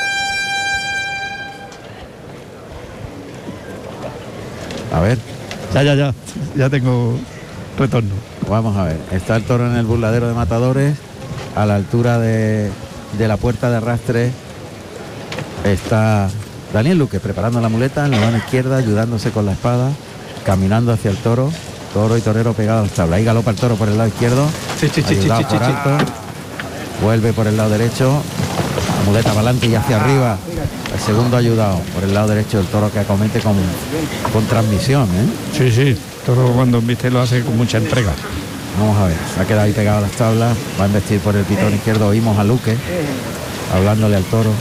A ver, Ya, ya, ya. Ya tengo retorno. vamos a ver. Está el toro en el burladero de matadores, a la altura de, de la puerta de arrastre. Está Daniel Luque preparando la muleta en la mano izquierda, ayudándose con la espada, caminando hacia el toro. Toro y torero pegados a las tablas. Ahí galopa el toro por el lado izquierdo, Sí, sí, sí, ayudado sí, sí, por sí. alto. Vuelve por el lado derecho, la muleta para adelante y hacia arriba. El segundo ayudado por el lado derecho del toro que acomete con, con transmisión, ¿eh? Sí, sí. Toro cuando viste lo hace con mucha entrega. Vamos a ver, se ha quedado ahí pegado a las tablas, va a embestir por el pitón izquierdo, oímos a Luque hablándole al toro.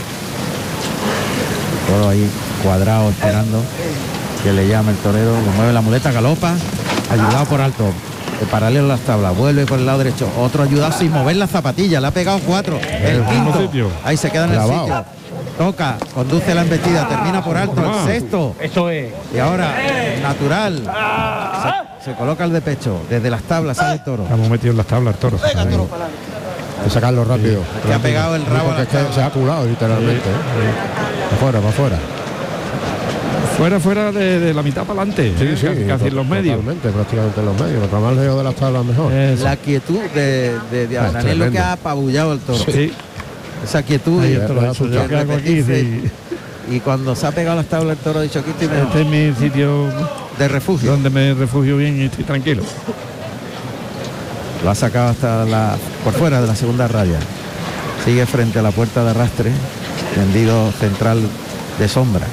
El toro ahí cuadrado esperando que le llame el torero, le mueve la muleta, galopa, ayudado por alto, de paralelo a las tablas, vuelve por el lado derecho, otro ayudado sin mover la zapatilla, le ha pegado cuatro, el mismo quinto, sitio. ahí se queda en el Clavado. sitio, toca, conduce la embestida, termina por alto, el sexto. Eso es. Y ahora, natural, se, se coloca el de pecho, desde las tablas sale el toro. Hemos metido en las tablas el toro. Hay que sacarlo rápido. Que ha pegado el rabo a Porque la es que tabla. se ha culado literalmente. ¿eh? Para afuera, para afuera. Fuera, fuera de, de la mitad para adelante. Sí, sí, casi, casi en los medios. Totalmente, prácticamente en los medios. Contra más lejos de las tablas mejor. Eso. La quietud de, de, de Ah, Daniel Luque tremendo. ha apabullado el toro. Sí. Esa quietud Ahí y, el toro le ha ha dicho, asustado. yo qué hago aquí. repetirse. Sí. y cuando se ha pegado las tablas el toro ha dicho aquí estoy mejor. Este es mi sitio De refugio. donde me refugio bien y estoy tranquilo. Lo ha sacado hasta la por fuera de la segunda raya. Sigue frente a la puerta de arrastre, tendido central de sombra.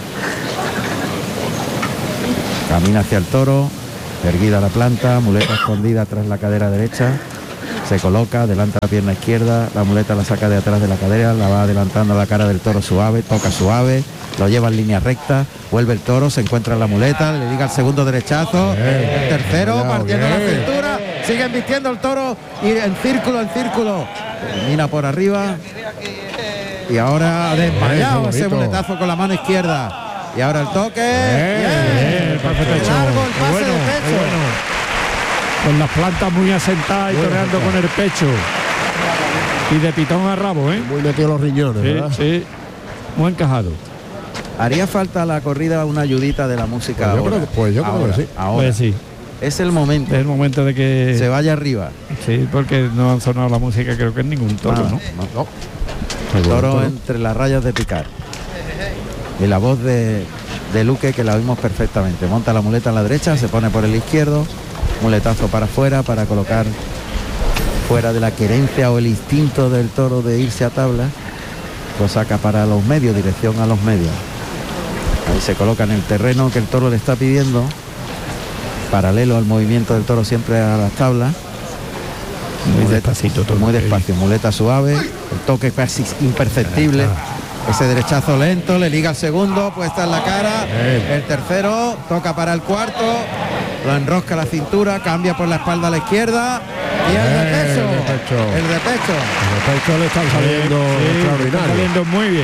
Camina hacia el toro, erguida la planta, muleta escondida tras la cadera derecha. Se coloca, adelanta la pierna izquierda, la muleta la saca de atrás de la cadera, la va adelantando a la cara del toro suave, toca suave, lo lleva en línea recta, vuelve el toro, se encuentra en la muleta, le liga el segundo derechazo, bien, el tercero, cuidado, partiendo bien. La cintura, sigue embistiendo el toro y en círculo, en círculo, termina por arriba y ahora desmayado ese muletazo con la mano izquierda. Y ahora el toque, bien, bien, bien, el pase de pecho. Largo el pase bueno, de pecho. Bueno. Con las plantas muy asentadas y bueno, toreando con el pecho. Y de pitón a rabo, ¿eh? Muy metido los riñones, sí, ¿verdad? Sí, muy encajado. Haría falta a la corrida una ayudita de la música. Pues yo ahora. creo, pues yo ahora, creo que sí. Ahora. Pues sí. Es el momento. Es el momento de que se vaya arriba. Sí, porque no han sonado la música, creo que en ningún toro, ah, ¿no? no. El toro, toro entre las rayas de picar. Y la voz de, de Luque, que la oímos perfectamente. Monta la muleta a la derecha, se pone por el izquierdo, muletazo para afuera para colocar fuera de la querencia o el instinto del toro de irse a tabla. Lo saca para los medios, dirección a los medios. Ahí se coloca en el terreno que el toro le está pidiendo, paralelo al movimiento del toro siempre a las tablas. Muy despacito todo. Muy despacio, muleta suave, el toque casi imperceptible. Ese derechazo lento, le liga el segundo, puesta en la cara, el tercero, toca para el cuarto, lo enrosca la cintura, cambia por la espalda a la izquierda y el de pecho, el de pecho, el de pecho, el de pecho le están saliendo sí, extraordinario. Está saliendo muy bien.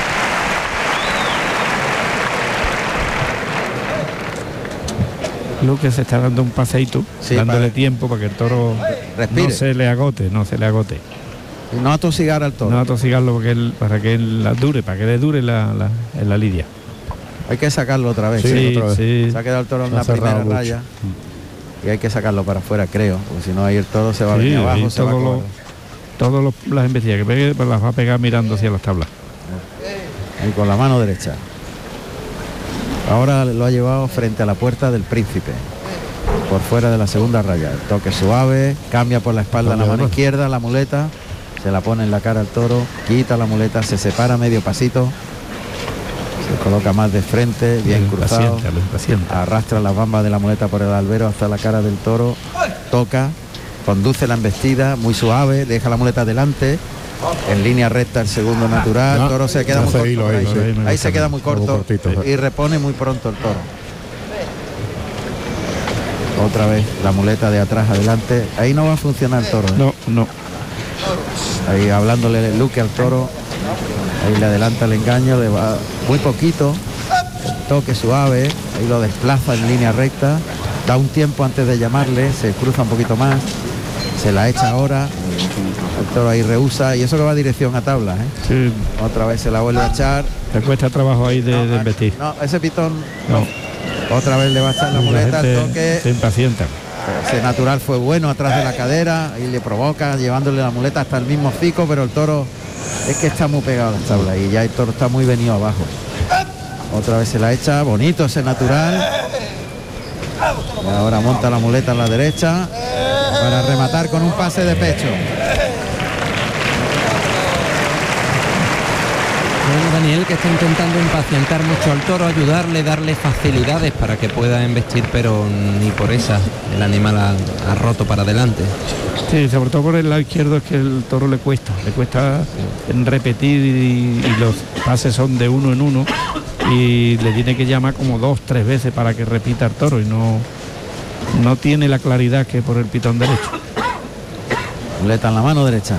Luque se está dando un paseíto, sí, dándole para... tiempo para que el toro respire. No se le agote, no se le agote. Y no atosigar al toro. No atosigarlo porque él, para que él la dure, para que le dure la, la, en la lidia. Hay que sacarlo otra vez. Sí, sí, otra vez. Sí. Se ha quedado el toro en la primera mucho. raya. Y hay que sacarlo para afuera, creo. Porque si no, ahí el toro se va a venir sí, abajo. Se todo va lo, todas las embestidas que pegue, pues las va a pegar mirando hacia las tablas. Y con la mano derecha. Ahora lo ha llevado frente a la puerta del Príncipe. Por fuera de la segunda raya. El toque suave, cambia por la espalda la mano izquierda, la muleta. Se la pone en la cara al toro, quita la muleta, se separa medio pasito, se coloca más de frente, bien cruzado, arrastra las bambas de la muleta por el albero hasta la cara del toro, toca, conduce la embestida, muy suave, deja la muleta adelante, en línea recta el segundo natural, el toro se queda muy corto, hilo, ahí, ahí, ahí se queda muy corto y repone muy pronto el toro. Otra vez la muleta de atrás adelante, ahí no va a funcionar el toro, ¿eh? No, no. Ahí hablándole Luque al toro, ahí le adelanta el engaño, le va muy poquito, toque suave, ahí lo desplaza en línea recta, da un tiempo antes de llamarle, se cruza un poquito más, se la echa ahora, el toro ahí rehúsa y eso que va dirección a tabla, ¿eh? Sí. Otra vez se la vuelve a echar. Te cuesta trabajo ahí de, no, de embestir. No, ese pitón no. Otra vez le va a echar la muleta, el toque. Se impacienta. Ese natural fue bueno atrás de la cadera, ahí le provoca, llevándole la muleta hasta el mismo pico, pero el toro es que está muy pegado a la tabla y ya el toro está muy venido abajo. Otra vez se la echa, bonito ese natural. Y ahora monta la muleta a la derecha para rematar con un pase de pecho. Bueno, Daniel, que está intentando impacientar mucho al toro, ayudarle, darle facilidades para que pueda embestir, pero ni por esas el animal ha, ha roto para adelante. Sí, sobre todo por el lado izquierdo es que el toro le cuesta, le cuesta en repetir y, y los pases son de uno en uno y le tiene que llamar como dos, tres veces para que repita el toro y no, no tiene la claridad que por el pitón derecho. Muleta en la mano derecha.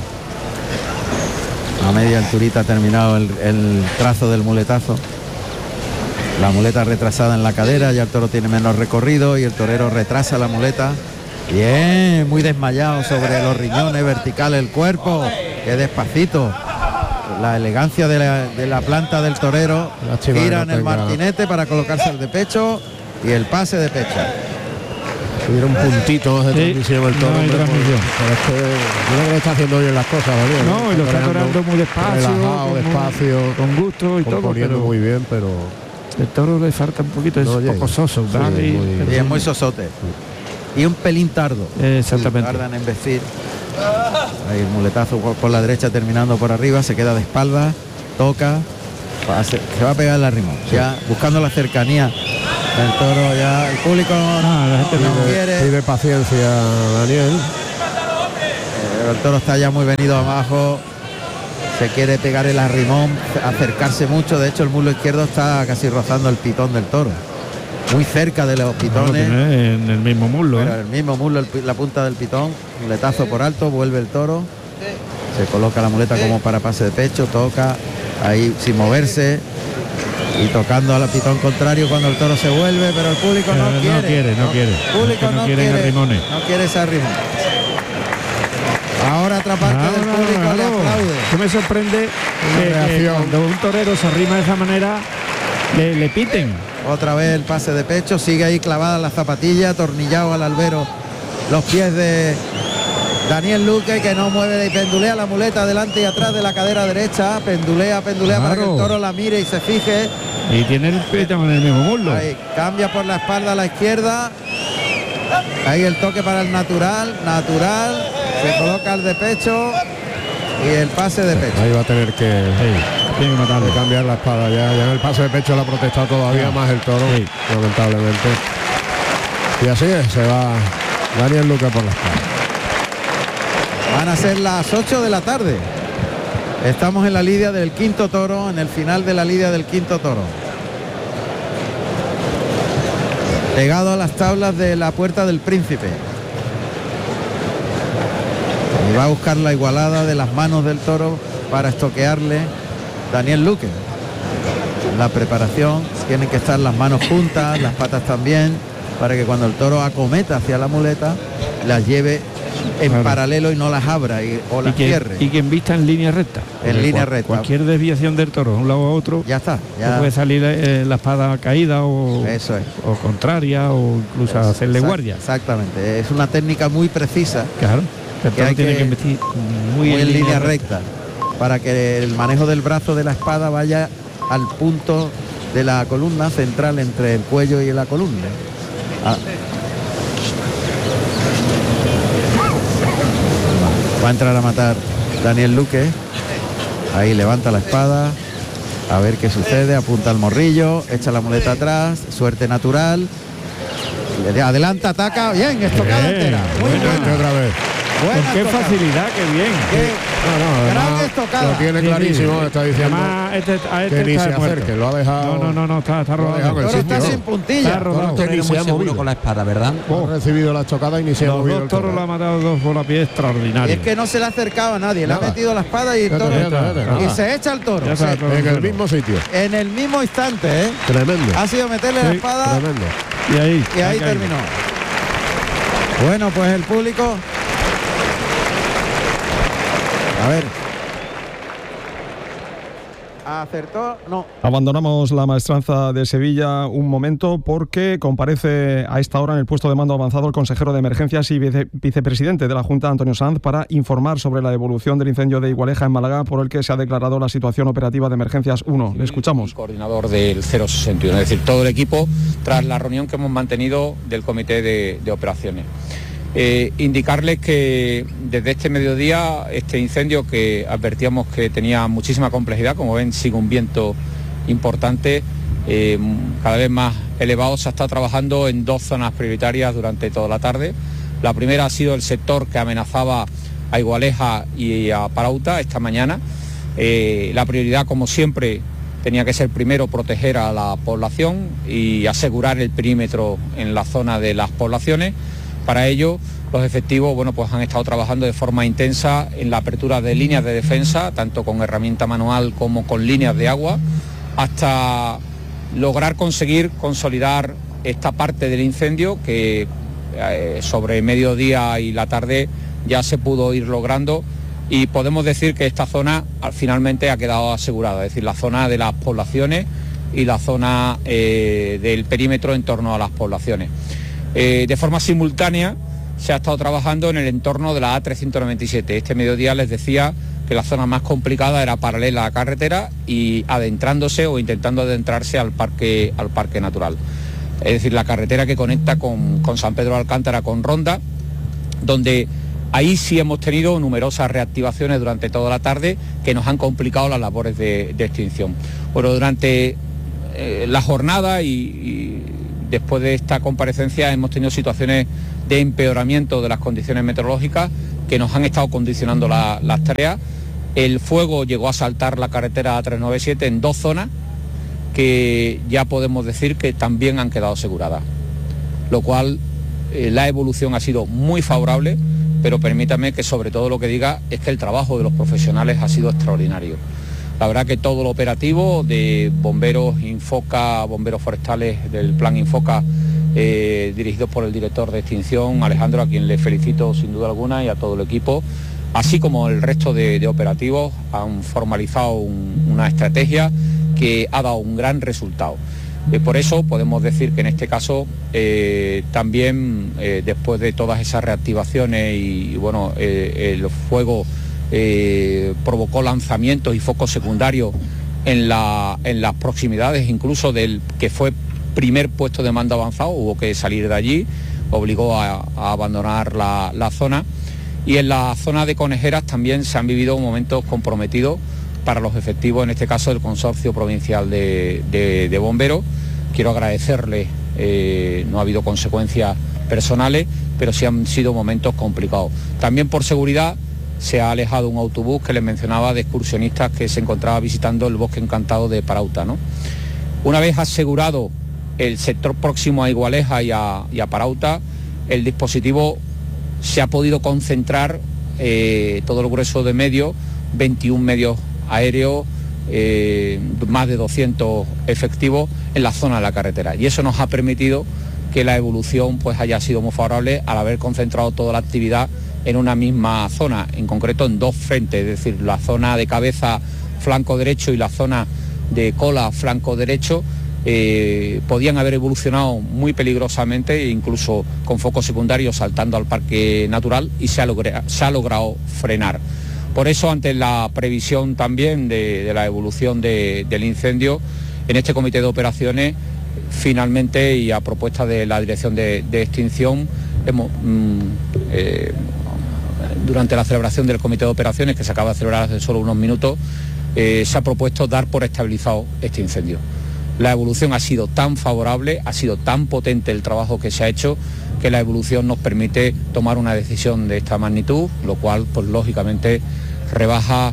A media alturita ha terminado el, el trazo del muletazo. La muleta retrasada en la cadera, ya el toro tiene menos recorrido y el torero retrasa la muleta. Bien, muy desmayado sobre los riñones, vertical el cuerpo, que despacito. La elegancia de la, de la planta del torero. Gira en el martinete para colocarse el de pecho y el pase de pecho. Hubiera un puntito de sí, transmisión el toro. No hay transmisión. Pero es que yo creo que lo está haciendo bien las cosas, ¿vale? No, y lo está toreando muy despacio, relajado, despacio, con gusto y todo, pero muy bien, pero el toro le falta un poquito, es no, un poco soso, sí, ¿vale? Muy, y es muy sosote. y un pelín tardo. Exactamente. Tardan en vestir. Ahí el muletazo por, por la derecha terminando por arriba, se queda de espaldas, toca, va a ser, se va a pegar el arrimón. Sí. Ya buscando la cercanía del toro, ya el público no, la gente no pide, quiere. Pide paciencia, Daniel. Eh, el toro está ya muy venido abajo. Se quiere pegar el arrimón, acercarse mucho. De hecho, el muslo izquierdo está casi rozando el pitón del toro. Muy cerca de los pitones. No, en el mismo muslo. Pero ¿eh? el mismo muslo, el, la punta del pitón. Muletazo por alto, vuelve el toro. Se coloca la muleta como para pase de pecho, toca ahí sin moverse. Y tocando al pitón contrario cuando el toro se vuelve, pero el público no, no quiere. quiere. No quiere, El público no, no quiere quiere. arrimones. No quiere ese arrimón. Ahora otra parte No, del no, público no, le no. aplaude. Que me sorprende que, que cuando un torero se arrima de esa manera le, le piten. Otra vez el pase de pecho, sigue ahí clavada la zapatilla, atornillado al albero los pies de Daniel Luque, que no mueve y pendulea la muleta adelante y atrás de la cadera derecha, pendulea, pendulea Claro. para que el toro la mire y se fije. Y tiene el pitón en el mismo muslo. Ahí, cambia por la espalda a la izquierda. Ahí el toque para el natural, natural, se coloca el de pecho y el pase de pecho. Ahí va a tener que, sí, tiene que matarlo. que cambiar la espada ya. Ya en el pase de pecho la ha protestado todavía sí. más el toro, sí. lamentablemente. Y así es, se va Daniel Luque por la espada. Van a ser las ocho de la tarde. Estamos en la lidia del quinto toro, en el final de la lidia del quinto toro. Pegado a las tablas de la Puerta del Príncipe. Y va a buscar la igualada de las manos del toro para estoquearle Daniel Luque. La preparación, tienen que estar las manos juntas, las patas también, para que cuando el toro acometa hacia la muleta, las lleve en claro. paralelo y no las abra y, o las y que, cierre. y que invista en línea recta. En línea cual, recta. Cualquier desviación del toro de un lado a otro, ya está. Ya puede salir eh, la espada caída o, Eso es. o contraria o incluso Eso, hacerle exact, guardia. Exactamente. Es una técnica muy precisa. Claro. El Que toro hay tiene que, que investir muy, muy en en línea, línea recta. recta para que el manejo del brazo de la espada vaya al punto de la columna central entre el cuello y la columna. Ah. Va a entrar a matar Daniel Luque. Ahí levanta la espada. A ver qué sucede. Apunta al morrillo. Echa la muleta atrás. Suerte natural. Adelanta, ataca. Bien, estocada entera. Muy buena. Otra vez. Buena Con qué estocada. facilidad, qué bien. Qué No, no, gran además, estocada. lo tiene Sí, clarísimo, sí. está diciendo Además, este, a este que ni está se muerto. acerque, lo ha dejado. No, no, no, no, está, está Lo ha dejado rodando. en el Toro está sitio. sin puntilla. Está rodando. Que ni Torero se muy ha seguro movido. con la espada, ¿verdad? Ha recibido la estocada y ni se ha Los movido dos el toros toro. lo ha matado dos por la pie Y extraordinario. es que no se le acercaba a nadie. Le Nada. ha metido la espada y el Fíjate, toro. fíjate, fíjate, Y nada. se echa el toro. Ya está, Se- todo En el toro. mismo sitio. en el mismo instante, ¿eh? Tremendo. Ha sido meterle la Sí, espada Tremendo. Y ahí, y ahí caído. terminó. Bueno, pues el público. A ver. Acertó, no. Abandonamos la maestranza de Sevilla un momento porque comparece a esta hora en el puesto de mando avanzado el consejero de emergencias y vice vicepresidente de la Junta, Antonio Sanz, para informar sobre la evolución del incendio de Igualeja en Málaga, por el que se ha declarado la situación operativa de emergencias uno. Le escuchamos. Coordinador del cero sesenta y uno, es decir, todo el equipo tras la reunión que hemos mantenido del comité de, de operaciones. Eh, indicarles que desde este mediodía este incendio, que advertíamos que tenía muchísima complejidad, como ven sigue un viento importante, eh, cada vez más elevado, se ha estado trabajando en dos zonas prioritarias durante toda la tarde. La primera ha sido el sector que amenazaba a Igualeja y a Parauta esta mañana. Eh, la prioridad, como siempre, tenía que ser primero proteger a la población y asegurar el perímetro en la zona de las poblaciones. Para ello, los efectivos bueno, pues han estado trabajando de forma intensa en la apertura de líneas de defensa, tanto con herramienta manual como con líneas de agua, hasta lograr conseguir consolidar esta parte del incendio que eh, sobre mediodía y la tarde ya se pudo ir logrando, y podemos decir que esta zona finalmente ha quedado asegurada, es decir, la zona de las poblaciones y la zona eh, del perímetro en torno a las poblaciones. Eh, de forma simultánea se ha estado trabajando en el entorno de la A trescientos noventa y siete. Este mediodía les decía que la zona más complicada era paralela a la carretera y adentrándose o intentando adentrarse al parque, al parque natural. es decir, la carretera que conecta con, con San Pedro de Alcántara con Ronda, donde ahí sí hemos tenido numerosas reactivaciones durante toda la tarde que nos han complicado las labores de, de extinción. Bueno, durante eh, la jornada y, y después de esta comparecencia hemos tenido situaciones de empeoramiento de las condiciones meteorológicas que nos han estado condicionando la, las tareas. El fuego llegó a saltar la carretera trescientos noventa y siete en dos zonas que ya podemos decir que también han quedado aseguradas, lo cual eh, la evolución ha sido muy favorable, pero permítame que sobre todo lo que diga es que el trabajo de los profesionales ha sido extraordinario. La verdad que todo lo operativo de bomberos Infoca, bomberos forestales del plan Infoca, eh, dirigidos por el director de extinción, Alejandro, a quien le felicito sin duda alguna, y a todo el equipo, así como el resto de, de operativos, han formalizado un, una estrategia que ha dado un gran resultado. Eh, por eso podemos decir que en este caso eh, también eh, después de todas esas reactivaciones y, y bueno, eh, el fuego eh, provocó lanzamientos y focos secundarios en, la, en las proximidades incluso del que fue primer puesto de mando avanzado, hubo que salir de allí, obligó a, a abandonar la, la zona, y en la zona de Conejeras también se han vivido momentos comprometidos para los efectivos, en este caso del Consorcio Provincial de, de, de Bomberos. Quiero agradecerle, eh, no ha habido consecuencias personales, pero sí han sido momentos complicados. También por seguridad se ha alejado un autobús que les mencionaba de excursionistas que se encontraba visitando el Bosque Encantado de Parauta, ¿no? Una vez asegurado el sector próximo a Igualeja y a, y a Parauta, el dispositivo se ha podido concentrar, eh, todo el grueso de medios, veintiún medios aéreos, eh, más de doscientos efectivos en la zona de la carretera, y eso nos ha permitido que la evolución pues haya sido muy favorable al haber concentrado toda la actividad en una misma zona, en concreto en dos frentes, es decir, la zona de cabeza flanco derecho y la zona de cola flanco derecho. Eh, podían haber evolucionado muy peligrosamente, incluso con focos secundarios saltando al parque natural, y se ha, logra, se ha logrado frenar. Por eso, ante la previsión también de, de la evolución de, del incendio, en este comité de operaciones, finalmente y a propuesta de la Dirección de, de Extinción, hemos, mm, eh, durante la celebración del comité de operaciones, que se acaba de celebrar hace solo unos minutos, eh, se ha propuesto dar por estabilizado este incendio. La evolución ha sido tan favorable, ha sido tan potente el trabajo que se ha hecho, que la evolución nos permite tomar una decisión de esta magnitud, lo cual, pues lógicamente, rebaja,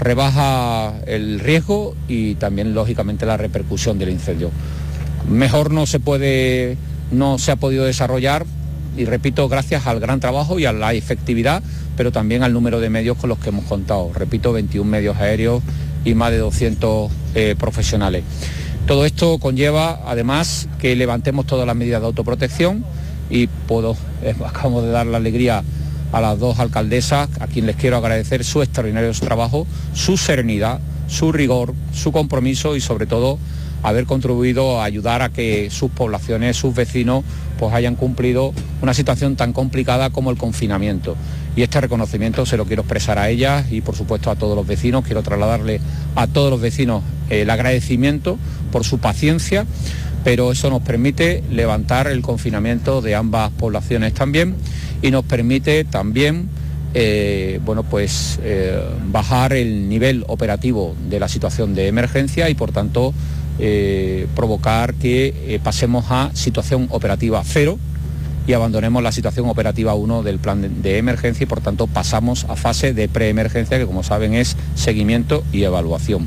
rebaja el riesgo y también, lógicamente, la repercusión del incendio. Mejor no se puede, no se ha podido desarrollar, y repito, gracias al gran trabajo y a la efectividad, pero también al número de medios con los que hemos contado. Repito, veintiún medios aéreos y más de doscientos eh, profesionales. Todo esto conlleva, además, que levantemos todas las medidas de autoprotección, y puedo, eh, acabamos de dar la alegría a las dos alcaldesas, a quien les quiero agradecer su extraordinario trabajo, su serenidad, su rigor, su compromiso y sobre todo haber contribuido a ayudar a que sus poblaciones, sus vecinos, pues hayan cumplido una situación tan complicada como el confinamiento. Y este reconocimiento se lo quiero expresar a ellas y por supuesto a todos los vecinos. Quiero trasladarle a todos los vecinos el agradecimiento por su paciencia, pero eso nos permite levantar el confinamiento de ambas poblaciones también, y nos permite también eh, bueno, pues, eh, bajar el nivel operativo de la situación de emergencia y por tanto eh, provocar que eh, pasemos a situación operativa cero y abandonemos la situación operativa uno del plan de, de emergencia, y por tanto pasamos a fase de preemergencia, que como saben es seguimiento y evaluación.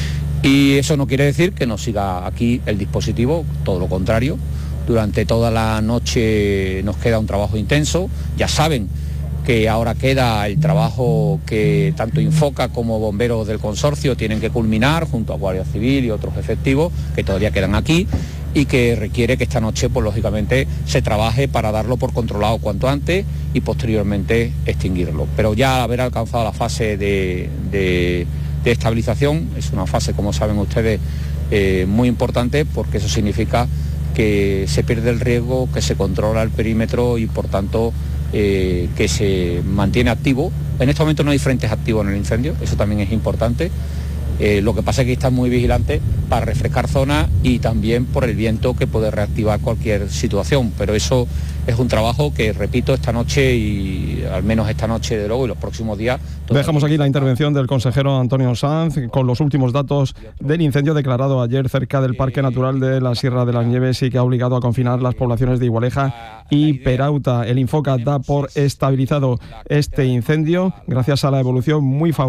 Y eso no quiere decir que no siga aquí el dispositivo, todo lo contrario. Durante toda la noche nos queda un trabajo intenso. Ya saben que ahora queda el trabajo que tanto Infoca como bomberos del consorcio tienen que culminar junto a Guardia Civil y otros efectivos que todavía quedan aquí, y que requiere que esta noche, pues lógicamente, se trabaje para darlo por controlado cuanto antes y posteriormente extinguirlo. Pero ya al haber alcanzado la fase de, de, de estabilización, es una fase, como saben ustedes, eh, muy importante, porque eso significa que se pierde el riesgo, que se controla el perímetro y por tanto eh, que se mantiene activo. En este momento no hay frentes activos en el incendio, eso también es importante. Eh, lo que pasa es que están muy vigilantes para refrescar zonas y también por el viento que puede reactivar cualquier situación, pero eso es un trabajo que, repito, esta noche y al menos esta noche de luego y los próximos días. Dejamos aquí la intervención del consejero Antonio Sanz con los últimos datos del incendio declarado ayer cerca del Parque Natural de la Sierra de las Nieves y que ha obligado a confinar las poblaciones de Igualeja y Perauta. El Infoca da por estabilizado este incendio gracias a la evolución muy favorable